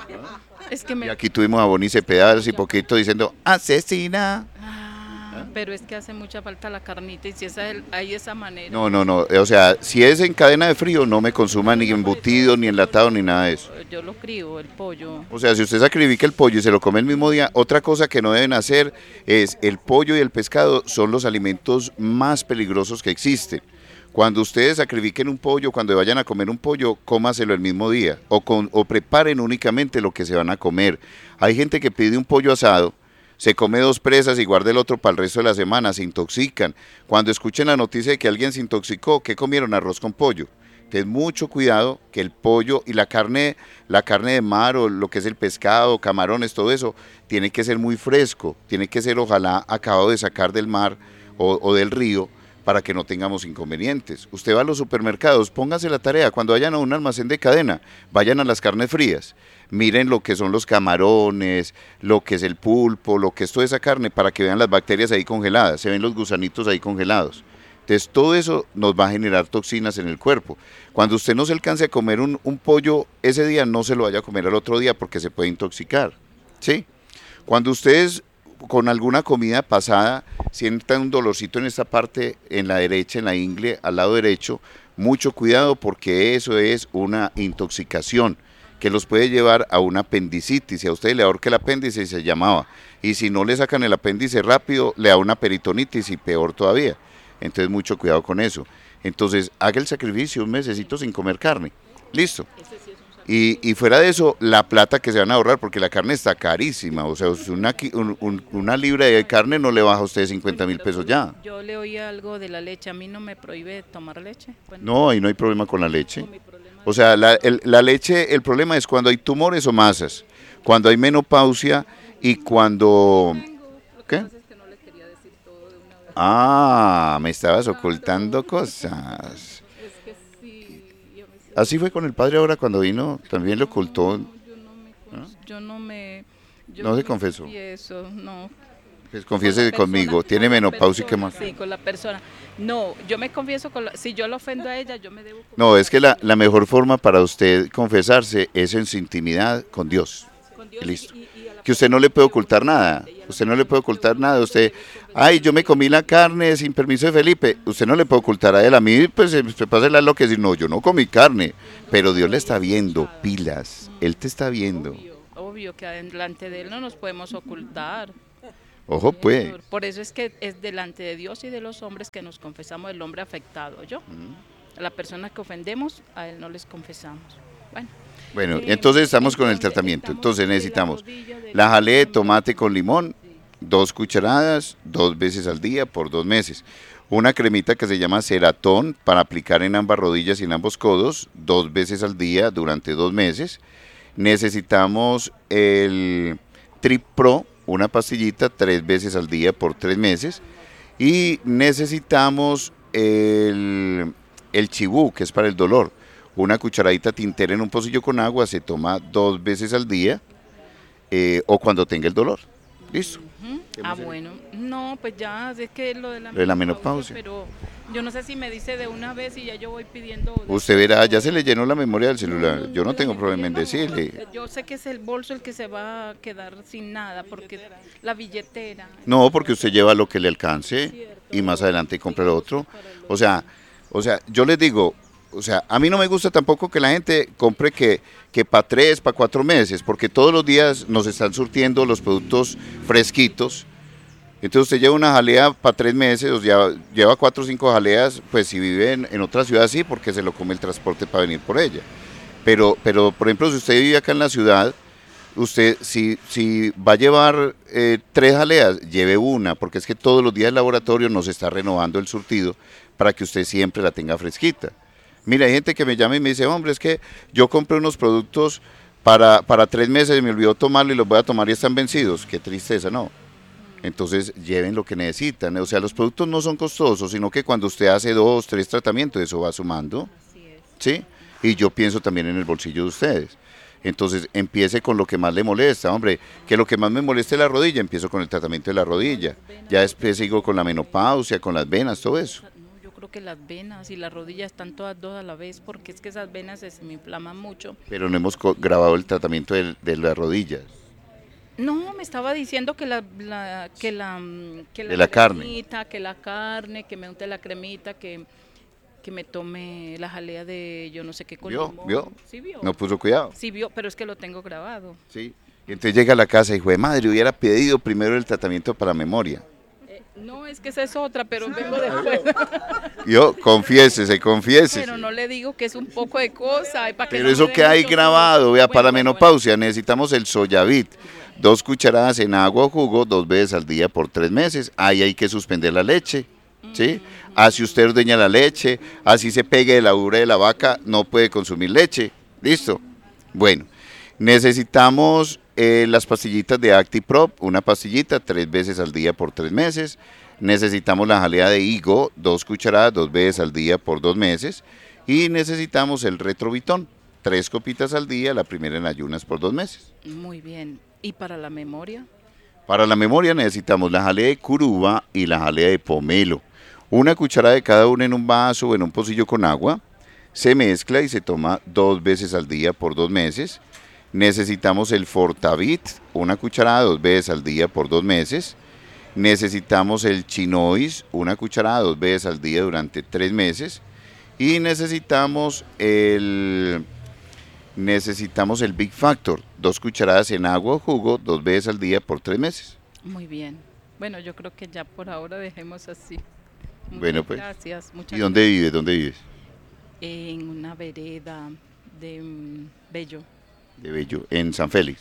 es que me... Y aquí tuvimos a Bonnie Cepeda hace poquito diciendo, asesina. Ah, pero es que hace mucha falta la carnita y si esa, el- hay esa manera. No, no, no, o sea, si es en cadena de frío, no me consuma ni embutido, ni enlatado, ni nada de eso. Yo lo crío, el pollo. O sea, si usted sacrifica el pollo y se lo come el mismo día, otra cosa que no deben hacer es el pollo y el pescado son los alimentos más peligrosos que existen. Cuando ustedes sacrifiquen un pollo, cuando vayan a comer un pollo, cómaselo el mismo día o, con, o preparen únicamente lo que se van a comer. Hay gente que pide un pollo asado, se come dos presas y guarda el otro para el resto de la semana, se intoxican. Cuando escuchen la noticia de que alguien se intoxicó, ¿qué comieron? Arroz con pollo. Entonces, mucho cuidado que el pollo y la carne, la carne de mar o lo que es el pescado, camarones, todo eso, tiene que ser muy fresco, tiene que ser ojalá acabado de sacar del mar o, o del río para que no tengamos inconvenientes. Usted va a los supermercados, póngase la tarea, cuando vayan a un almacén de cadena, vayan a las carnes frías, miren lo que son los camarones, lo que es el pulpo, lo que es toda esa carne, para que vean las bacterias ahí congeladas, se ven los gusanitos ahí congelados. Entonces todo eso nos va a generar toxinas en el cuerpo. Cuando usted no se alcance a comer un, un pollo ese día, no se lo vaya a comer al otro día porque se puede intoxicar, ¿sí? Cuando ustedes con alguna comida pasada sientan un dolorcito en esta parte, en la derecha, en la ingle, al lado derecho, mucho cuidado porque eso es una intoxicación que los puede llevar a una apendicitis. Y a usted le ahorca el apéndice y se llamaba. Y si no le sacan el apéndice rápido, le da una peritonitis y peor todavía. Entonces mucho cuidado con eso. Entonces haga el sacrificio un mesecito sin comer carne. Listo. Y, y fuera de eso, la plata que se van a ahorrar, porque la carne está carísima. O sea, una, qui- un- un- una libra de carne no le baja a usted cincuenta mil pesos ya. Yo le oí algo de la leche, a mí no me prohíbe tomar leche. Bueno, No, ahí no hay problema con la leche. O sea, la, el- la leche, el problema es cuando hay tumores o masas, cuando hay menopausia y cuando... ¿Qué? Ah, me estabas ocultando cosas. Así fue con el padre ahora cuando vino, también le ocultó. yo no me... Yo No se confesó. Eso, no. Pues confiésese conmigo, tiene menopausia y qué más. Sí, con la persona. No, yo me confieso con la, si yo la ofendo a ella, yo me debo... No, es que la, la mejor forma para usted confesarse es en su intimidad con Dios. Con Dios Listo. y- y- y a la Que usted no le puede ocultar nada. Usted no le puede ocultar nada. Usted, ay, yo me comí la carne sin permiso de Felipe. Usted no le puede ocultar a él. A mí, pues, se pasa el lo que decir, no, yo no comí carne. Pero Dios le está viendo, pilas. Él te está viendo. Obvio que delante de él no nos podemos ocultar. Ojo, pues. Por eso es que es delante de Dios y de los hombres que nos confesamos el hombre afectado, ¿yo? A la persona que ofendemos, a él no les confesamos. Bueno. Bueno, Eh, entonces estamos con el tratamiento. Entonces necesitamos la jalea de tomate con limón, dos cucharadas, dos veces al día por dos meses. Una cremita que se llama Ceratón para aplicar en ambas rodillas y en ambos codos, dos veces al día durante dos meses. Necesitamos el Trip Pro, una pastillita, tres veces al día por tres meses. Y necesitamos el, el Chibú, que es para el dolor. Una cucharadita tintera en un pocillo con agua, se toma dos veces al día eh, o cuando tenga el dolor. Listo. Ah, bueno. No, pues ya, es que lo de la, Lo de la menopausia. Pero yo no sé si me dice de una vez y ya yo voy pidiendo... Usted verá, ya se le llenó la memoria del celular. Yo no tengo problema en decirle. Yo sé que es el bolso el que se va a quedar sin nada, porque la billetera... No, porque usted lleva lo que le alcance y más adelante compra lo otro. O sea, o sea, yo les digo, o sea, a mí no me gusta tampoco que la gente compre que, que para tres, para cuatro meses, porque todos los días nos están surtiendo los productos fresquitos. Entonces usted lleva una jalea para tres meses, o lleva, lleva cuatro o cinco jaleas, pues si vive en, en otra ciudad sí, porque se lo come el transporte para venir por ella. Pero, pero por ejemplo, si usted vive acá en la ciudad, usted si, si va a llevar eh, tres jaleas, lleve una, porque es que todos los días el laboratorio nos está renovando el surtido para que usted siempre la tenga fresquita. Mira, hay gente que me llama y me dice, hombre, es que yo compré unos productos para, para tres meses y me olvidó tomarlo y los voy a tomar y están vencidos. Qué tristeza, ¿no? Entonces lleven lo que necesitan. O sea, los productos no son costosos, sino que cuando usted hace dos, tres tratamientos, eso va sumando. ¿Sí? Y yo pienso también en el bolsillo de ustedes. Entonces empiece con lo que más le molesta, hombre, que lo que más me molesta es la rodilla, empiezo con el tratamiento de la rodilla. Ya después sigo con la menopausia, con las venas, todo eso. Yo creo que las venas y las rodillas están todas dos a la vez, porque es que esas venas se me inflaman mucho. Pero no hemos co- grabado el tratamiento de, de las rodillas. No, me estaba diciendo que la, la- que la, mm, que De la carne. cremita, que la carne, que me unte la cremita, que, que me tome la jalea de yo no sé qué con ¿Vio? limón. ¿Vio? Sí vio. No puso cuidado. Sí vio, pero es que lo tengo grabado. Sí. Y entonces llega a la casa y dijo, madre, hubiera pedido primero el tratamiento para memoria. Eh, no, es que esa es otra, pero vengo después. Yo, confiésese, confiésese. Pero no le digo que es un poco de cosa. y para que Pero no me eso dé que hay mucho grabado, vea, Bueno, para la bueno, menopausia necesitamos el Soyavit, dos cucharadas en agua o jugo, dos veces al día por tres meses. Ahí hay que suspender la leche, ¿sí? Así usted ordeña la leche, así se pegue de la ubre de la vaca, no puede consumir leche. ¿Listo? Bueno, necesitamos eh, las pastillitas de ActiProp, una pastillita tres veces al día por tres meses. Necesitamos la jalea de higo, dos cucharadas, dos veces al día por dos meses. Y necesitamos el Retrovitón, tres copitas al día, la primera en ayunas por dos meses. Muy bien. ¿Y para la memoria? Para la memoria necesitamos la jalea de curuba y la jalea de pomelo. Una cucharada de cada una en un vaso o en un pocillo con agua. Se mezcla y se toma dos veces al día por dos meses. Necesitamos el Fortavit, una cucharada dos veces al día por dos meses. Necesitamos el Chinois, una cucharada dos veces al día durante tres meses. Y necesitamos el, necesitamos el Big Factor, dos cucharadas en agua o jugo, dos veces al día por tres meses. Muy bien. Bueno, yo creo que ya por ahora dejemos así. Muchas Bueno, pues. gracias. Muchas ¿Y dónde vives? ¿Dónde vives? En una vereda de mm, Bello. De Bello, en San Félix.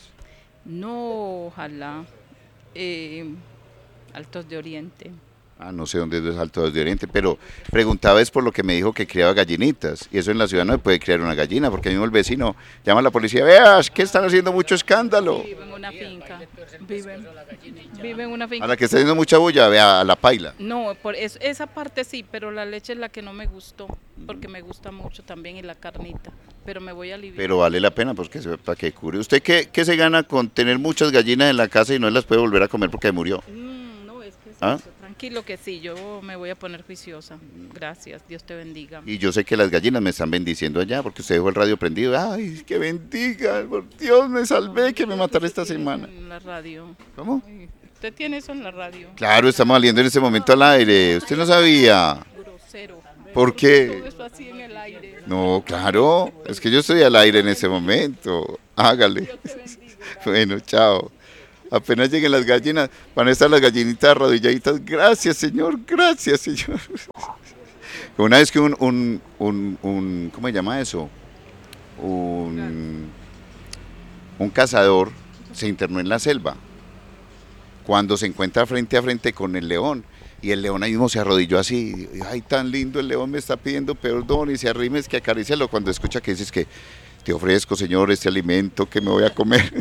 No, ojalá. Eh, Altos de Oriente. Ah, no sé dónde es Alto de Oriente, pero preguntaba es por lo que me dijo que criaba gallinitas. Y eso en la ciudad no se puede criar una gallina, porque mismo el vecino llama a la policía, veas que están haciendo mucho escándalo. Vive en una finca. Vive, vive en una finca. A la que está haciendo mucha bulla, vea, a la paila. No, por eso, esa parte sí, pero la leche es la que no me gustó, porque me gusta mucho también y la carnita, pero me voy a aliviar. Pero vale la pena, pues que se, para que cure. ¿Usted qué, qué se gana con tener muchas gallinas en la casa y no las puede volver a comer porque murió? Mm, ¿Ah? Tranquilo que sí, yo me voy a poner juiciosa. Gracias, Dios te bendiga. Y yo sé que las gallinas me están bendiciendo allá porque usted dejó el radio prendido. Ay, que bendiga, por Dios, me salvé que me matara esta semana. En la radio. ¿Cómo? Ay, usted tiene eso en la radio. Claro, estamos saliendo en este momento al aire. Usted no sabía. Grosero. ¿Por qué? Todo eso así en el aire. No, claro, es que yo estoy al aire en ese momento. Hágale. Bueno, chao. Apenas lleguen las gallinas, van a estar las gallinitas arrodilladitas. Gracias, señor, gracias, señor. Una vez que un, un, un, un ¿cómo se llama eso? Un, un cazador se internó en la selva. Cuando se encuentra frente a frente con el león, y el león ahí mismo se arrodilló así, ay, tan lindo, el león me está pidiendo perdón, y se arrima, es que acarícialo cuando escucha que dices que te ofrezco, señor, este alimento que me voy a comer.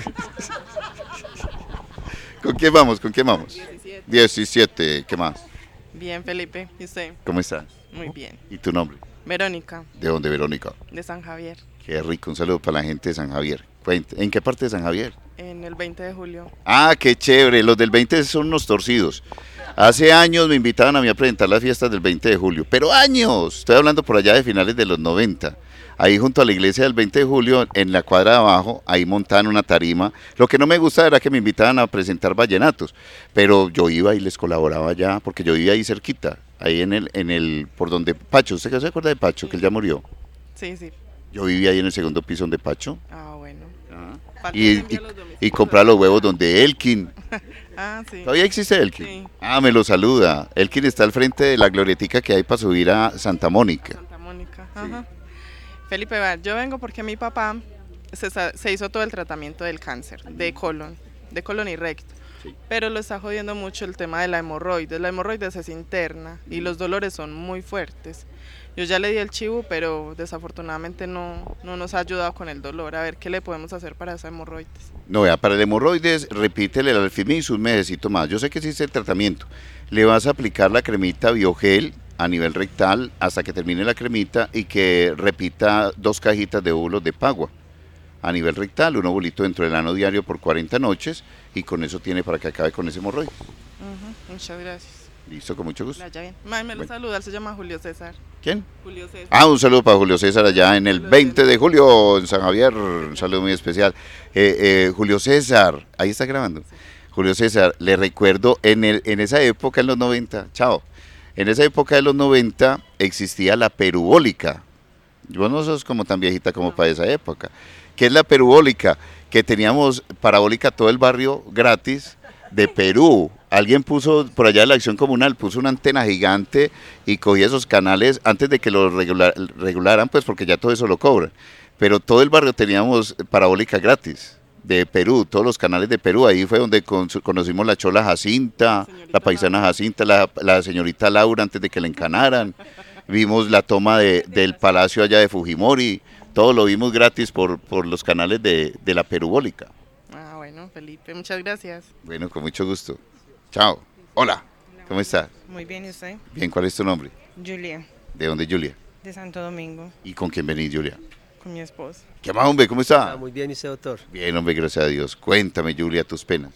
¿Con quién vamos? ¿Con quién vamos? diecisiete. diecisiete, ¿qué más? Bien, Felipe. ¿Y usted? ¿Cómo estás? Muy bien. ¿Y tu nombre? Verónica, ¿De dónde, Verónica? de San Javier, Qué rico, un saludo para la gente de San Javier. Cuente, ¿en qué parte de San Javier? en el veinte de julio. Ah, qué chévere, los del veinte son unos torcidos. Hace años me invitaban a mí a presentar las fiestas del veinte de julio, pero años, estoy hablando por allá de finales de los noventa. Ahí junto a la iglesia del veinte de julio, en la cuadra de abajo, ahí montaban una tarima. Lo que no me gustaba era que me invitaban a presentar vallenatos, pero yo iba y les colaboraba allá, porque yo vivía ahí cerquita, ahí en el, en el, por donde Pacho, ¿usted se acuerda de Pacho, que él ya murió? Sí, sí. Yo vivía ahí en el segundo piso donde Pacho. Ah, bueno. Y, y, y comprar los huevos donde Elkin. Ah, sí. ¿Todavía existe Elkin? Sí. Ah, me lo saluda. Elkin está al frente de la glorietica que hay para subir a Santa Mónica. Santa Mónica. Ajá. Felipe, vea, yo vengo porque mi papá se, sa- se hizo todo el tratamiento del cáncer, de colon, de colon y recto. Pero lo está jodiendo mucho el tema de la hemorroides. La hemorroides es interna y los dolores son muy fuertes. Yo ya le di el chivo, pero desafortunadamente no, no nos ha ayudado con el dolor. A ver qué le podemos hacer para esa hemorroides. No, vea, para el hemorroides, repítele el Alfimix un mesecito más. Yo sé que existe el tratamiento. Le vas a aplicar la cremita Biogel a nivel rectal hasta que termine la cremita y que repita dos cajitas de óvulos de Pagua a nivel rectal, un ovulito dentro del ano diario por cuarenta noches y con eso tiene para que acabe con ese hemorroides. Ujú, muchas gracias. Listo, con mucho gusto. Vaya bien. Mae, me lo Bueno. saluda, él se llama Julio César. ¿Quién? Julio César. Ah, un saludo para Julio César allá en el veinte de julio en San Javier, un saludo muy especial. Eh, eh, Julio César, ahí está grabando. Julio César, le recuerdo, en, el, en esa época, en los noventa, chao, en esa época de los noventa existía la perubólica. Vos no sos como tan viejita como para esa época. ¿Qué es la perubólica? Que teníamos parabólica todo el barrio gratis de Perú. Alguien puso por allá de la acción comunal, puso una antena gigante y cogía esos canales antes de que lo regular, regularan, pues porque ya todo eso lo cobran. Pero todo el barrio teníamos parabólica gratis de Perú, todos los canales de Perú. Ahí fue donde con- conocimos la chola Jacinta, la paisana Jacinta, la, la señorita Laura antes de que la encanaran. Vimos la toma de, del palacio allá de Fujimori. Todo lo vimos gratis por, por los canales de, de la perubólica. Ah, bueno, Felipe, muchas gracias. Bueno, con mucho gusto. Chao. Hola. ¿Cómo estás? Muy bien, ¿y usted? Bien, ¿cuál es tu nombre? Julia, ¿De dónde, Julia? de Santo Domingo, ¿Y con quién venís, Julia? con mi esposo. ¿Qué más, hombre? ¿Cómo está? Ah, muy bien, ¿y usted, doctor? Bien, hombre, gracias a Dios. Cuéntame, Julia, tus penas.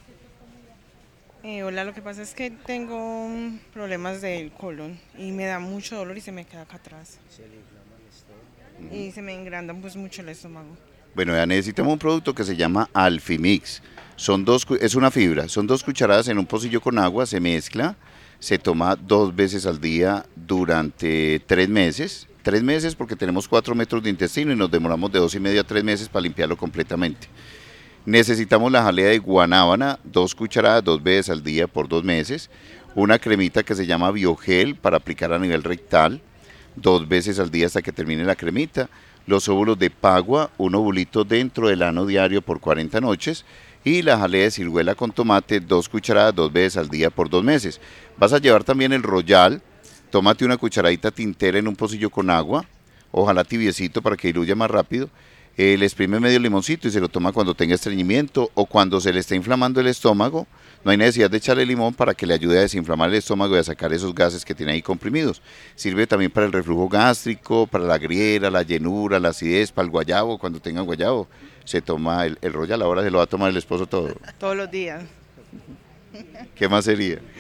Eh, hola, lo que pasa es que tengo mm, problemas del colon y me da mucho dolor y se me queda acá atrás. Y se me engranda pues mucho el estómago. Bueno, ya necesitamos un producto que se llama Alfimix. Son dos, cu- es una fibra, son dos cucharadas en un pocillo con agua, se mezcla, se toma dos veces al día durante tres meses. Tres meses porque tenemos cuatro metros de intestino y nos demoramos de dos y medio a tres meses para limpiarlo completamente. Necesitamos la jalea de guanábana, dos cucharadas, dos veces al día por dos meses. Una cremita que se llama Biogel para aplicar a nivel rectal, dos veces al día hasta que termine la cremita. Los óvulos de Pagua, un ovulito dentro del ano diario por cuarenta noches. Y la jalea de ciruela con tomate, dos cucharadas, dos veces al día por dos meses. Vas a llevar también el Royal. Tómate una cucharadita tintera en un pocillo con agua, ojalá tibiecito para que diluya más rápido. Eh, le exprime medio limoncito y se lo toma cuando tenga estreñimiento o cuando se le está inflamando el estómago. No hay necesidad de echarle limón para que le ayude a desinflamar el estómago y a sacar esos gases que tiene ahí comprimidos. Sirve también para el reflujo gástrico, para la griera, la llenura, la acidez, para el guayabo. Cuando tengan guayabo se toma el, el Royal, ahora se lo va a tomar el esposo todo. Todos los días. ¿Qué más sería?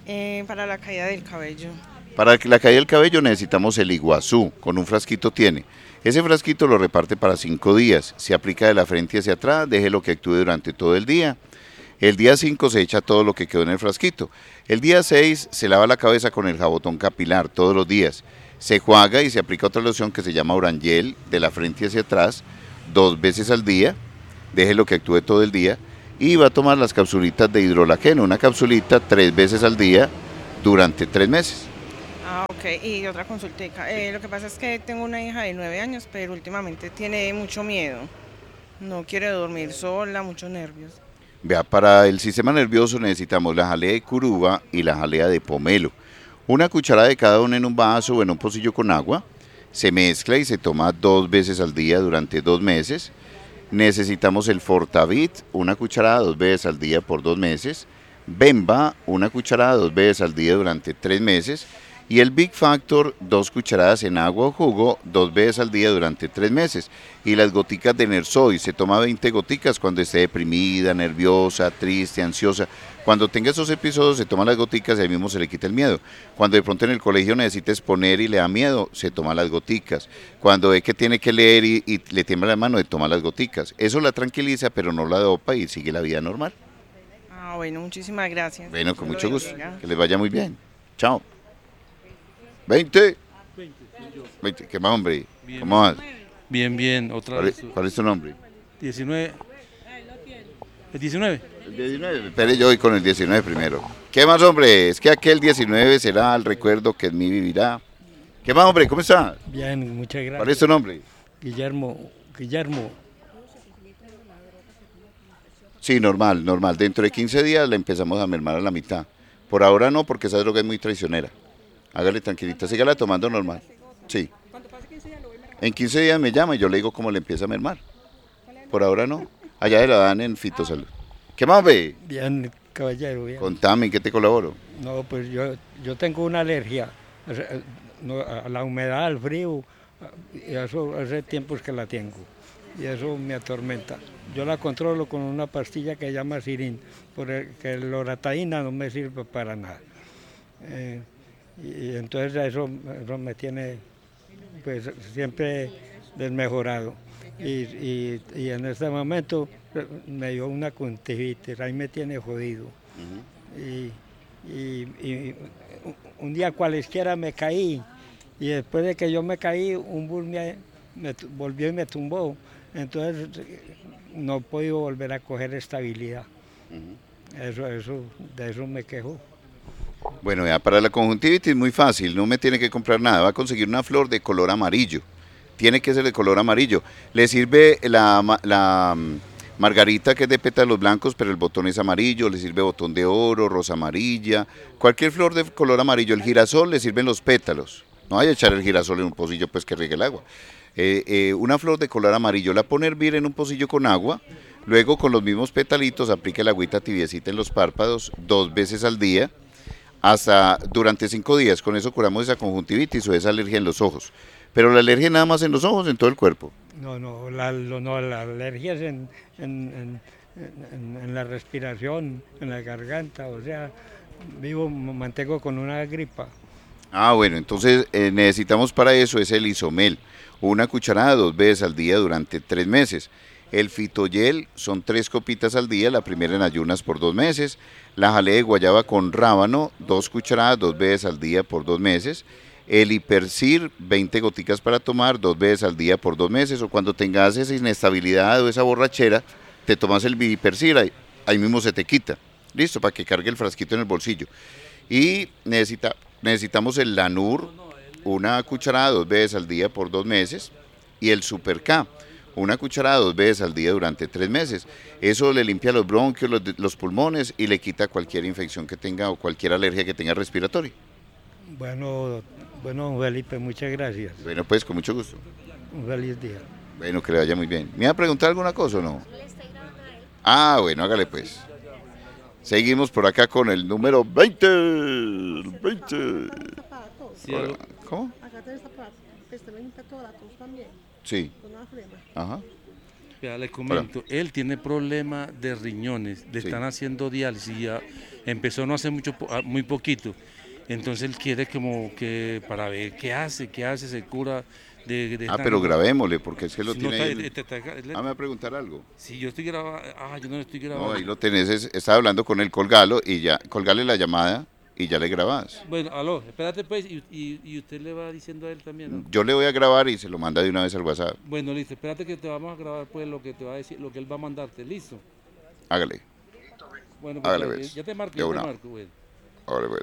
Eh, para la caída del cabello. Para la caída del cabello necesitamos el Iguazú, con un frasquito tiene. Ese frasquito lo reparte para cinco días, se aplica de la frente hacia atrás, deje lo que actúe durante todo el día. El día cinco se echa todo lo que quedó en el frasquito. El día seis se lava la cabeza con el jabotón capilar todos los días. Se juaga y se aplica otra loción que se llama Orangel, de la frente hacia atrás, dos veces al día, deje lo que actúe todo el día. Y va a tomar las capsulitas de hidrolaceno, una capsulita tres veces al día durante tres meses. Ah, ok. Y otra consultica. Eh, lo que pasa es que tengo una hija de nueve años, pero últimamente tiene mucho miedo. No quiere dormir sola, muchos nervios. Vea, para el sistema nervioso necesitamos la jalea de curuba y la jalea de pomelo. Una cucharada de cada una en un vaso o en un pocillo con agua. Se mezcla y se toma dos veces al día durante dos meses. Necesitamos el Fortavit, una cucharada dos veces al día por dos meses. Bemba, una cucharada dos veces al día durante tres meses. Y el Big Factor, dos cucharadas en agua o jugo, dos veces al día durante tres meses. Y las goticas de Nersoy, se toma veinte goticas cuando esté deprimida, nerviosa, triste, ansiosa. Cuando tenga esos episodios, se toma las goticas y ahí mismo se le quita el miedo. Cuando de pronto en el colegio necesita exponer y le da miedo, se toma las goticas. Cuando ve que tiene que leer y, y le tiembla la mano, se toma las goticas. Eso la tranquiliza, pero no la dopa y sigue la vida normal. Ah, bueno, muchísimas gracias. Bueno, con Dios mucho lo gusto. bendiga. Que les vaya muy bien. Chao. veinte. veinte. ¿Qué más, hombre? Bien. ¿Cómo vas? Bien, bien, otra ¿Cuál, vez. es- cuál es tu nombre? diecinueve. ¿El diecinueve? El diecinueve. Espere, yo voy con el diecinueve primero. ¿Qué más, hombre? Es que aquel diecinueve será el recuerdo que en mí vivirá. ¿Qué más, hombre? ¿Cómo está? Bien, muchas gracias. ¿Cuál es tu nombre? Guillermo, Guillermo. Sí, normal, normal. Dentro de quince días la empezamos a mermar a la mitad. Por ahora no, porque esa droga es muy traicionera. Hágale tranquilita, sígala tomando normal. Sí. En quince días me llama y yo le digo cómo le empieza a mermar. Por ahora no. Allá se la dan en Fitosalud. ¿Qué más, ve? Bien, caballero, bien. Contame, ¿en qué te colaboro? No, pues yo, yo tengo una alergia o sea, no, a la humedad, al frío, y eso hace tiempos que la tengo. Y eso me atormenta. Yo la controlo con una pastilla que se llama Sirin, porque el loratadina no me sirve para nada. Eh, y, y entonces eso, eso me tiene pues siempre desmejorado. Y, y, y en este momento me dio una conjuntivitis, ahí me tiene jodido. y, y, y un día cualesquiera me caí, y después de que yo me caí, un bus me, me tu- volvió y me tumbó. Entonces no he podido volver a coger estabilidad. Eso, eso, de eso me quejo. Bueno, ya para la conjuntivitis muy fácil, no me tiene que comprar nada, va a conseguir una flor de color amarillo. Tiene que ser de color amarillo. Le sirve la, ma- la mm, margarita que es de pétalos blancos, pero el botón es amarillo, le sirve botón de oro, rosa amarilla, cualquier flor de color amarillo. El girasol le sirven los pétalos. No vaya a echar el girasol en un pocillo pues que riegue el agua. Eh, eh, una flor de color amarillo, la pone a hervir en un pocillo con agua, luego con los mismos petalitos aplica el agüita tibiecita en los párpados dos veces al día, hasta durante cinco días. Con eso curamos esa conjuntivitis o esa alergia en los ojos. Pero la alergia nada más en los ojos, en todo el cuerpo. No, no, la, lo- no, la alergia es en, en, en, en- en la respiración, en la garganta, o sea, vivo, me mantengo con una gripa. Ah, bueno, entonces eh, necesitamos para eso es el isomel, una cucharada dos veces al día durante tres meses. El fitoyel son tres copitas al día, la primera en ayunas por dos meses. La jalea de guayaba con rábano, dos cucharadas dos veces al día por dos meses. El hipercir, veinte goticas para tomar dos veces al día por dos meses. O cuando tengas esa inestabilidad o esa borrachera, te tomas el hipercir, ahí, ahí mismo se te quita. Listo, para que cargue el frasquito en el bolsillo. Y necesita, necesitamos el Lanur, una cucharada dos veces al día por dos meses. Y el Super K, una cucharada dos veces al día durante tres meses. Eso le limpia los bronquios, los, los pulmones y le quita cualquier infección que tenga o cualquier alergia que tenga respiratoria. Bueno, bueno, don Felipe, muchas gracias. Bueno, pues con mucho gusto. Un feliz día. Bueno, que le vaya muy bien. ¿Me iba a preguntar alguna cosa o no? Ah, bueno, hágale pues. Seguimos por acá con el número veinte. veinte. Sí, Hola. algo- ¿Cómo? Acá tenés zapatos, este me limpia toda la tos también. Sí. Con una flema. Ajá. Ya le comento, Hola. Él tiene problemas de riñones, le sí. están haciendo diálisis, ya empezó no hace mucho, muy poquito, entonces él quiere como que para ver qué hace, qué hace, se cura de... de ah, pero grabémosle, porque es que lo si tiene no, ahí. Te, te, te, te, ah, ¿me va a preguntar algo? Sí, yo estoy grabando, ah, yo no lo estoy grabando. No, ahí lo tenés, es, estaba hablando con él, colgalo y ya, colgale la llamada y ya le grabás. Bueno, aló, espérate pues, y, y, y usted le va diciendo a él también, ¿no? Yo le voy a grabar y se lo manda de una vez al WhatsApp. Bueno, listo, espérate que te vamos a grabar pues lo que te va a decir, lo que él va a mandarte, ¿listo? Hágale. Bueno, pues, hágale, ya, ya te marco, ya te marco, güey. Hágale, güey.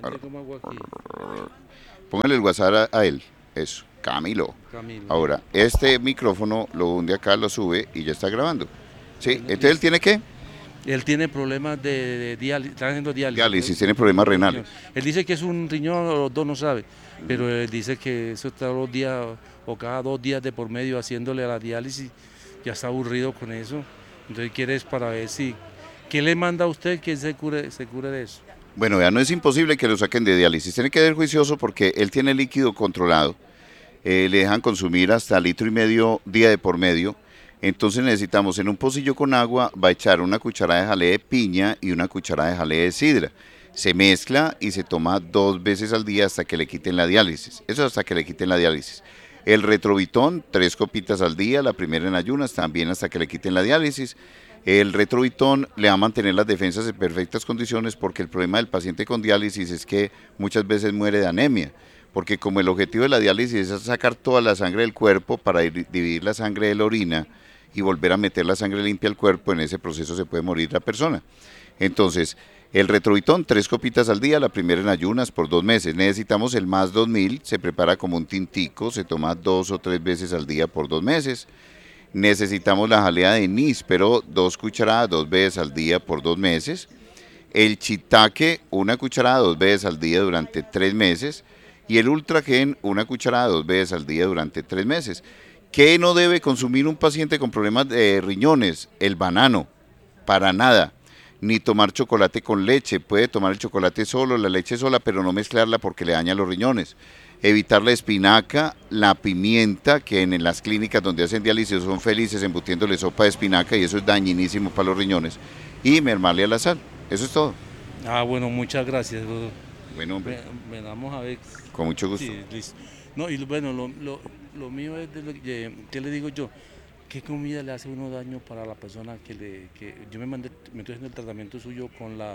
Póngale el WhatsApp a, a él, eso, Camilo. Camilo. Ahora, este micrófono lo hunde acá, lo sube y ya está grabando. Sí, bueno, entonces él tiene ¿qué? Él tiene problemas de, de diálisis, está haciendo diálisis. Diálisis, tiene problemas renales. Él dice que es un riñón o los dos, no sabe, pero él dice que eso está los días o cada dos días de por medio haciéndole a la diálisis, ya está aburrido con eso, entonces quiere es para ver si, ¿qué le manda a usted que se cure, se cure de eso? Bueno, ya no es imposible que lo saquen de diálisis, tiene que ser juicioso porque él tiene líquido controlado, eh, le dejan consumir hasta litro y medio día de por medio. Entonces necesitamos en un pocillo con agua, va a echar una cucharada de jalea de piña y una cucharada de jalea de sidra. Se mezcla y se toma dos veces al día hasta que le quiten la diálisis. Eso hasta que le quiten la diálisis. El retrovitón, tres copitas al día, la primera en ayunas, también hasta que le quiten la diálisis. El retrovitón le va a mantener las defensas en perfectas condiciones porque el problema del paciente con diálisis es que muchas veces muere de anemia. Porque como el objetivo de la diálisis es sacar toda la sangre del cuerpo para dividir la sangre de la orina, y volver a meter la sangre limpia al cuerpo, en ese proceso se puede morir la persona. Entonces, el retrovitón, tres copitas al día, la primera en ayunas por dos meses. Necesitamos el más dos mil, se prepara como un tintico, se toma dos o tres veces al día por dos meses. Necesitamos la jalea de níspero, dos cucharadas, dos veces al día por dos meses. El shiitake, una cucharada, dos veces al día durante tres meses. Y el ultragen, una cucharada, dos veces al día durante tres meses. ¿Qué no debe consumir un paciente con problemas de riñones? El banano, para nada. Ni tomar chocolate con leche. Puede tomar el chocolate solo, la leche sola, pero no mezclarla porque le daña los riñones. Evitar la espinaca, la pimienta, que en las clínicas donde hacen diálisis son felices embutiéndole sopa de espinaca y eso es dañinísimo para los riñones. Y mermarle a la sal. Eso es todo. Ah, bueno, muchas gracias. Bueno, hombre. Me, me vamos a ver. Con mucho gusto. Sí, listo. No, y bueno, lo, lo, lo mío es, de lo, de, ¿qué le digo yo? ¿Qué comida le hace uno daño para la persona que le... Que yo me mandé, me estoy haciendo el tratamiento suyo con la...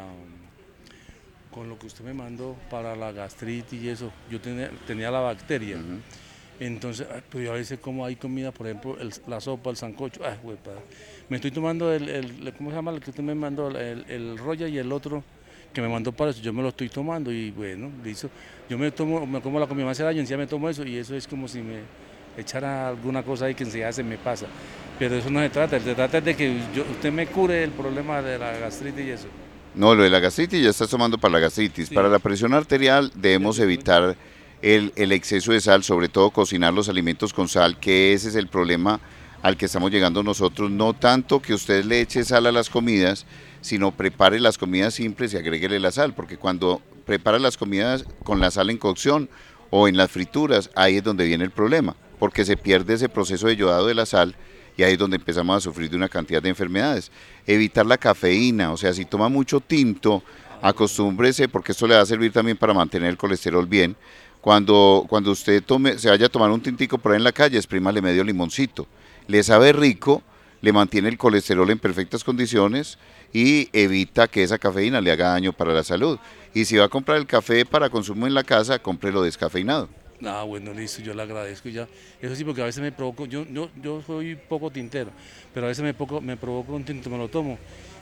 con lo que usted me mandó para la gastritis y eso. Yo tenía, tenía la bacteria. Uh-huh. Entonces, pues yo a veces como hay comida, por ejemplo, el, la sopa, el sancocho. Ay, güey, padre. Me estoy tomando el, el, ¿cómo se llama? El que usted me mandó, el, el Roya y el otro que me mandó para eso, yo me lo estoy tomando y bueno, listo. Yo me tomo, me como la comida más daño, encima me tomo eso y eso es como si me echara alguna cosa ahí que enseguida se me pasa. Pero eso no se trata, se trata de que yo, usted me cure el problema de la gastritis y eso. No, lo de la gastritis ya estás tomando para la gastritis. Sí. Para la presión arterial debemos evitar el, el exceso de sal, sobre todo cocinar los alimentos con sal, que ese es el problema al que estamos llegando nosotros. No tanto que usted le eche sal a las comidas, sino prepare las comidas simples y agréguele la sal, porque cuando prepara las comidas con la sal en cocción o en las frituras, ahí es donde viene el problema, porque se pierde ese proceso de yodado de la sal y ahí es donde empezamos a sufrir de una cantidad de enfermedades. Evitar la cafeína, o sea, si toma mucho tinto, acostúmbrese, porque esto le va a servir también para mantener el colesterol bien. Cuando, cuando usted tome, se vaya a tomar un tintico por ahí en la calle, exprímale medio limoncito. Le sabe rico, le mantiene el colesterol en perfectas condiciones y evita que esa cafeína le haga daño para la salud. Y si va a comprar el café para consumo en la casa, cómprelo descafeinado. Ah, bueno, listo, yo le agradezco ya. Eso sí, porque a veces me provoco, yo, yo, yo soy poco tintero, pero a veces me, poco, me provoco un tinto, me lo tomo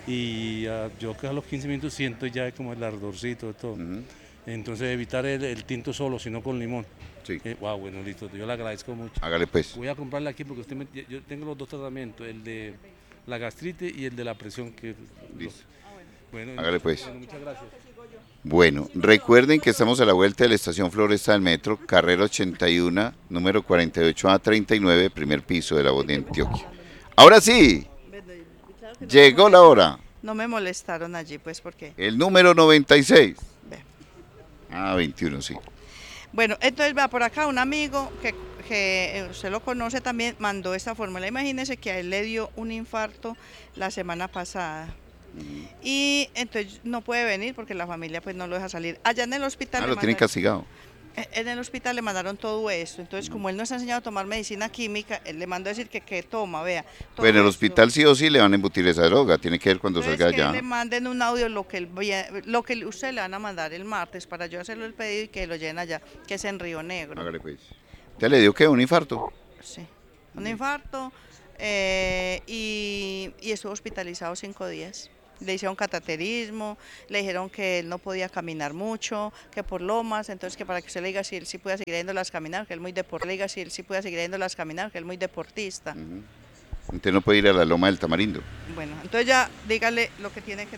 y uh, yo que a los quince minutos siento ya como el ardorcito y todo. Uh-huh. Entonces evitar el, el tinto solo, sino con limón. Sí. Eh, wow, bueno, listo, yo le agradezco mucho. Hágale pues. Voy a comprarle aquí porque usted me, yo tengo los dos tratamientos, el de la gastritis y el de la presión. Que listo. Bueno, hágale pues. Bueno, muchas gracias. Bueno, recuerden que estamos a la vuelta de la estación Floresta del Metro, carrera ochenta y uno, número cuarenta y ocho A treinta y nueve, primer piso de la voz de Antioquia. Ahora sí, llegó la hora. No me molestaron allí, pues, ¿por qué? El número noventa y seis. Ve. Ah, veintiuno, sí. Bueno, entonces va por acá un amigo que, que usted lo conoce también, mandó esta fórmula. Imagínese que a él le dio un infarto la semana pasada. Y entonces no puede venir porque la familia pues no lo deja salir. Allá en el hospital... Ah, le lo tienen mandaron- castigado. En el hospital le mandaron todo esto, entonces como él no está enseñado a tomar medicina química, él le mandó a decir que qué toma, vea. todo Bueno, en el esto. hospital sí o sí le van a embutir esa droga, tiene que ver cuando Entonces, salga que allá. le manden un audio lo que él vaya- lo que usted le van a mandar el martes para yo hacerle el pedido y que lo lleven allá, que es en Río Negro. Hágale pues. ¿Te le dio qué? ¿Un infarto? Sí, un infarto eh, y, y estuvo hospitalizado cinco días. Le hicieron cateterismo, le dijeron que él no podía caminar mucho, que por lomas, entonces que para que usted le diga si él sí puede seguir yendo las caminar, que él muy deportista, le diga si él sí puede seguir yendo las caminar, que él muy deportista. Usted no puede ir a la loma del Tamarindo. Bueno, entonces ya dígale lo que tiene que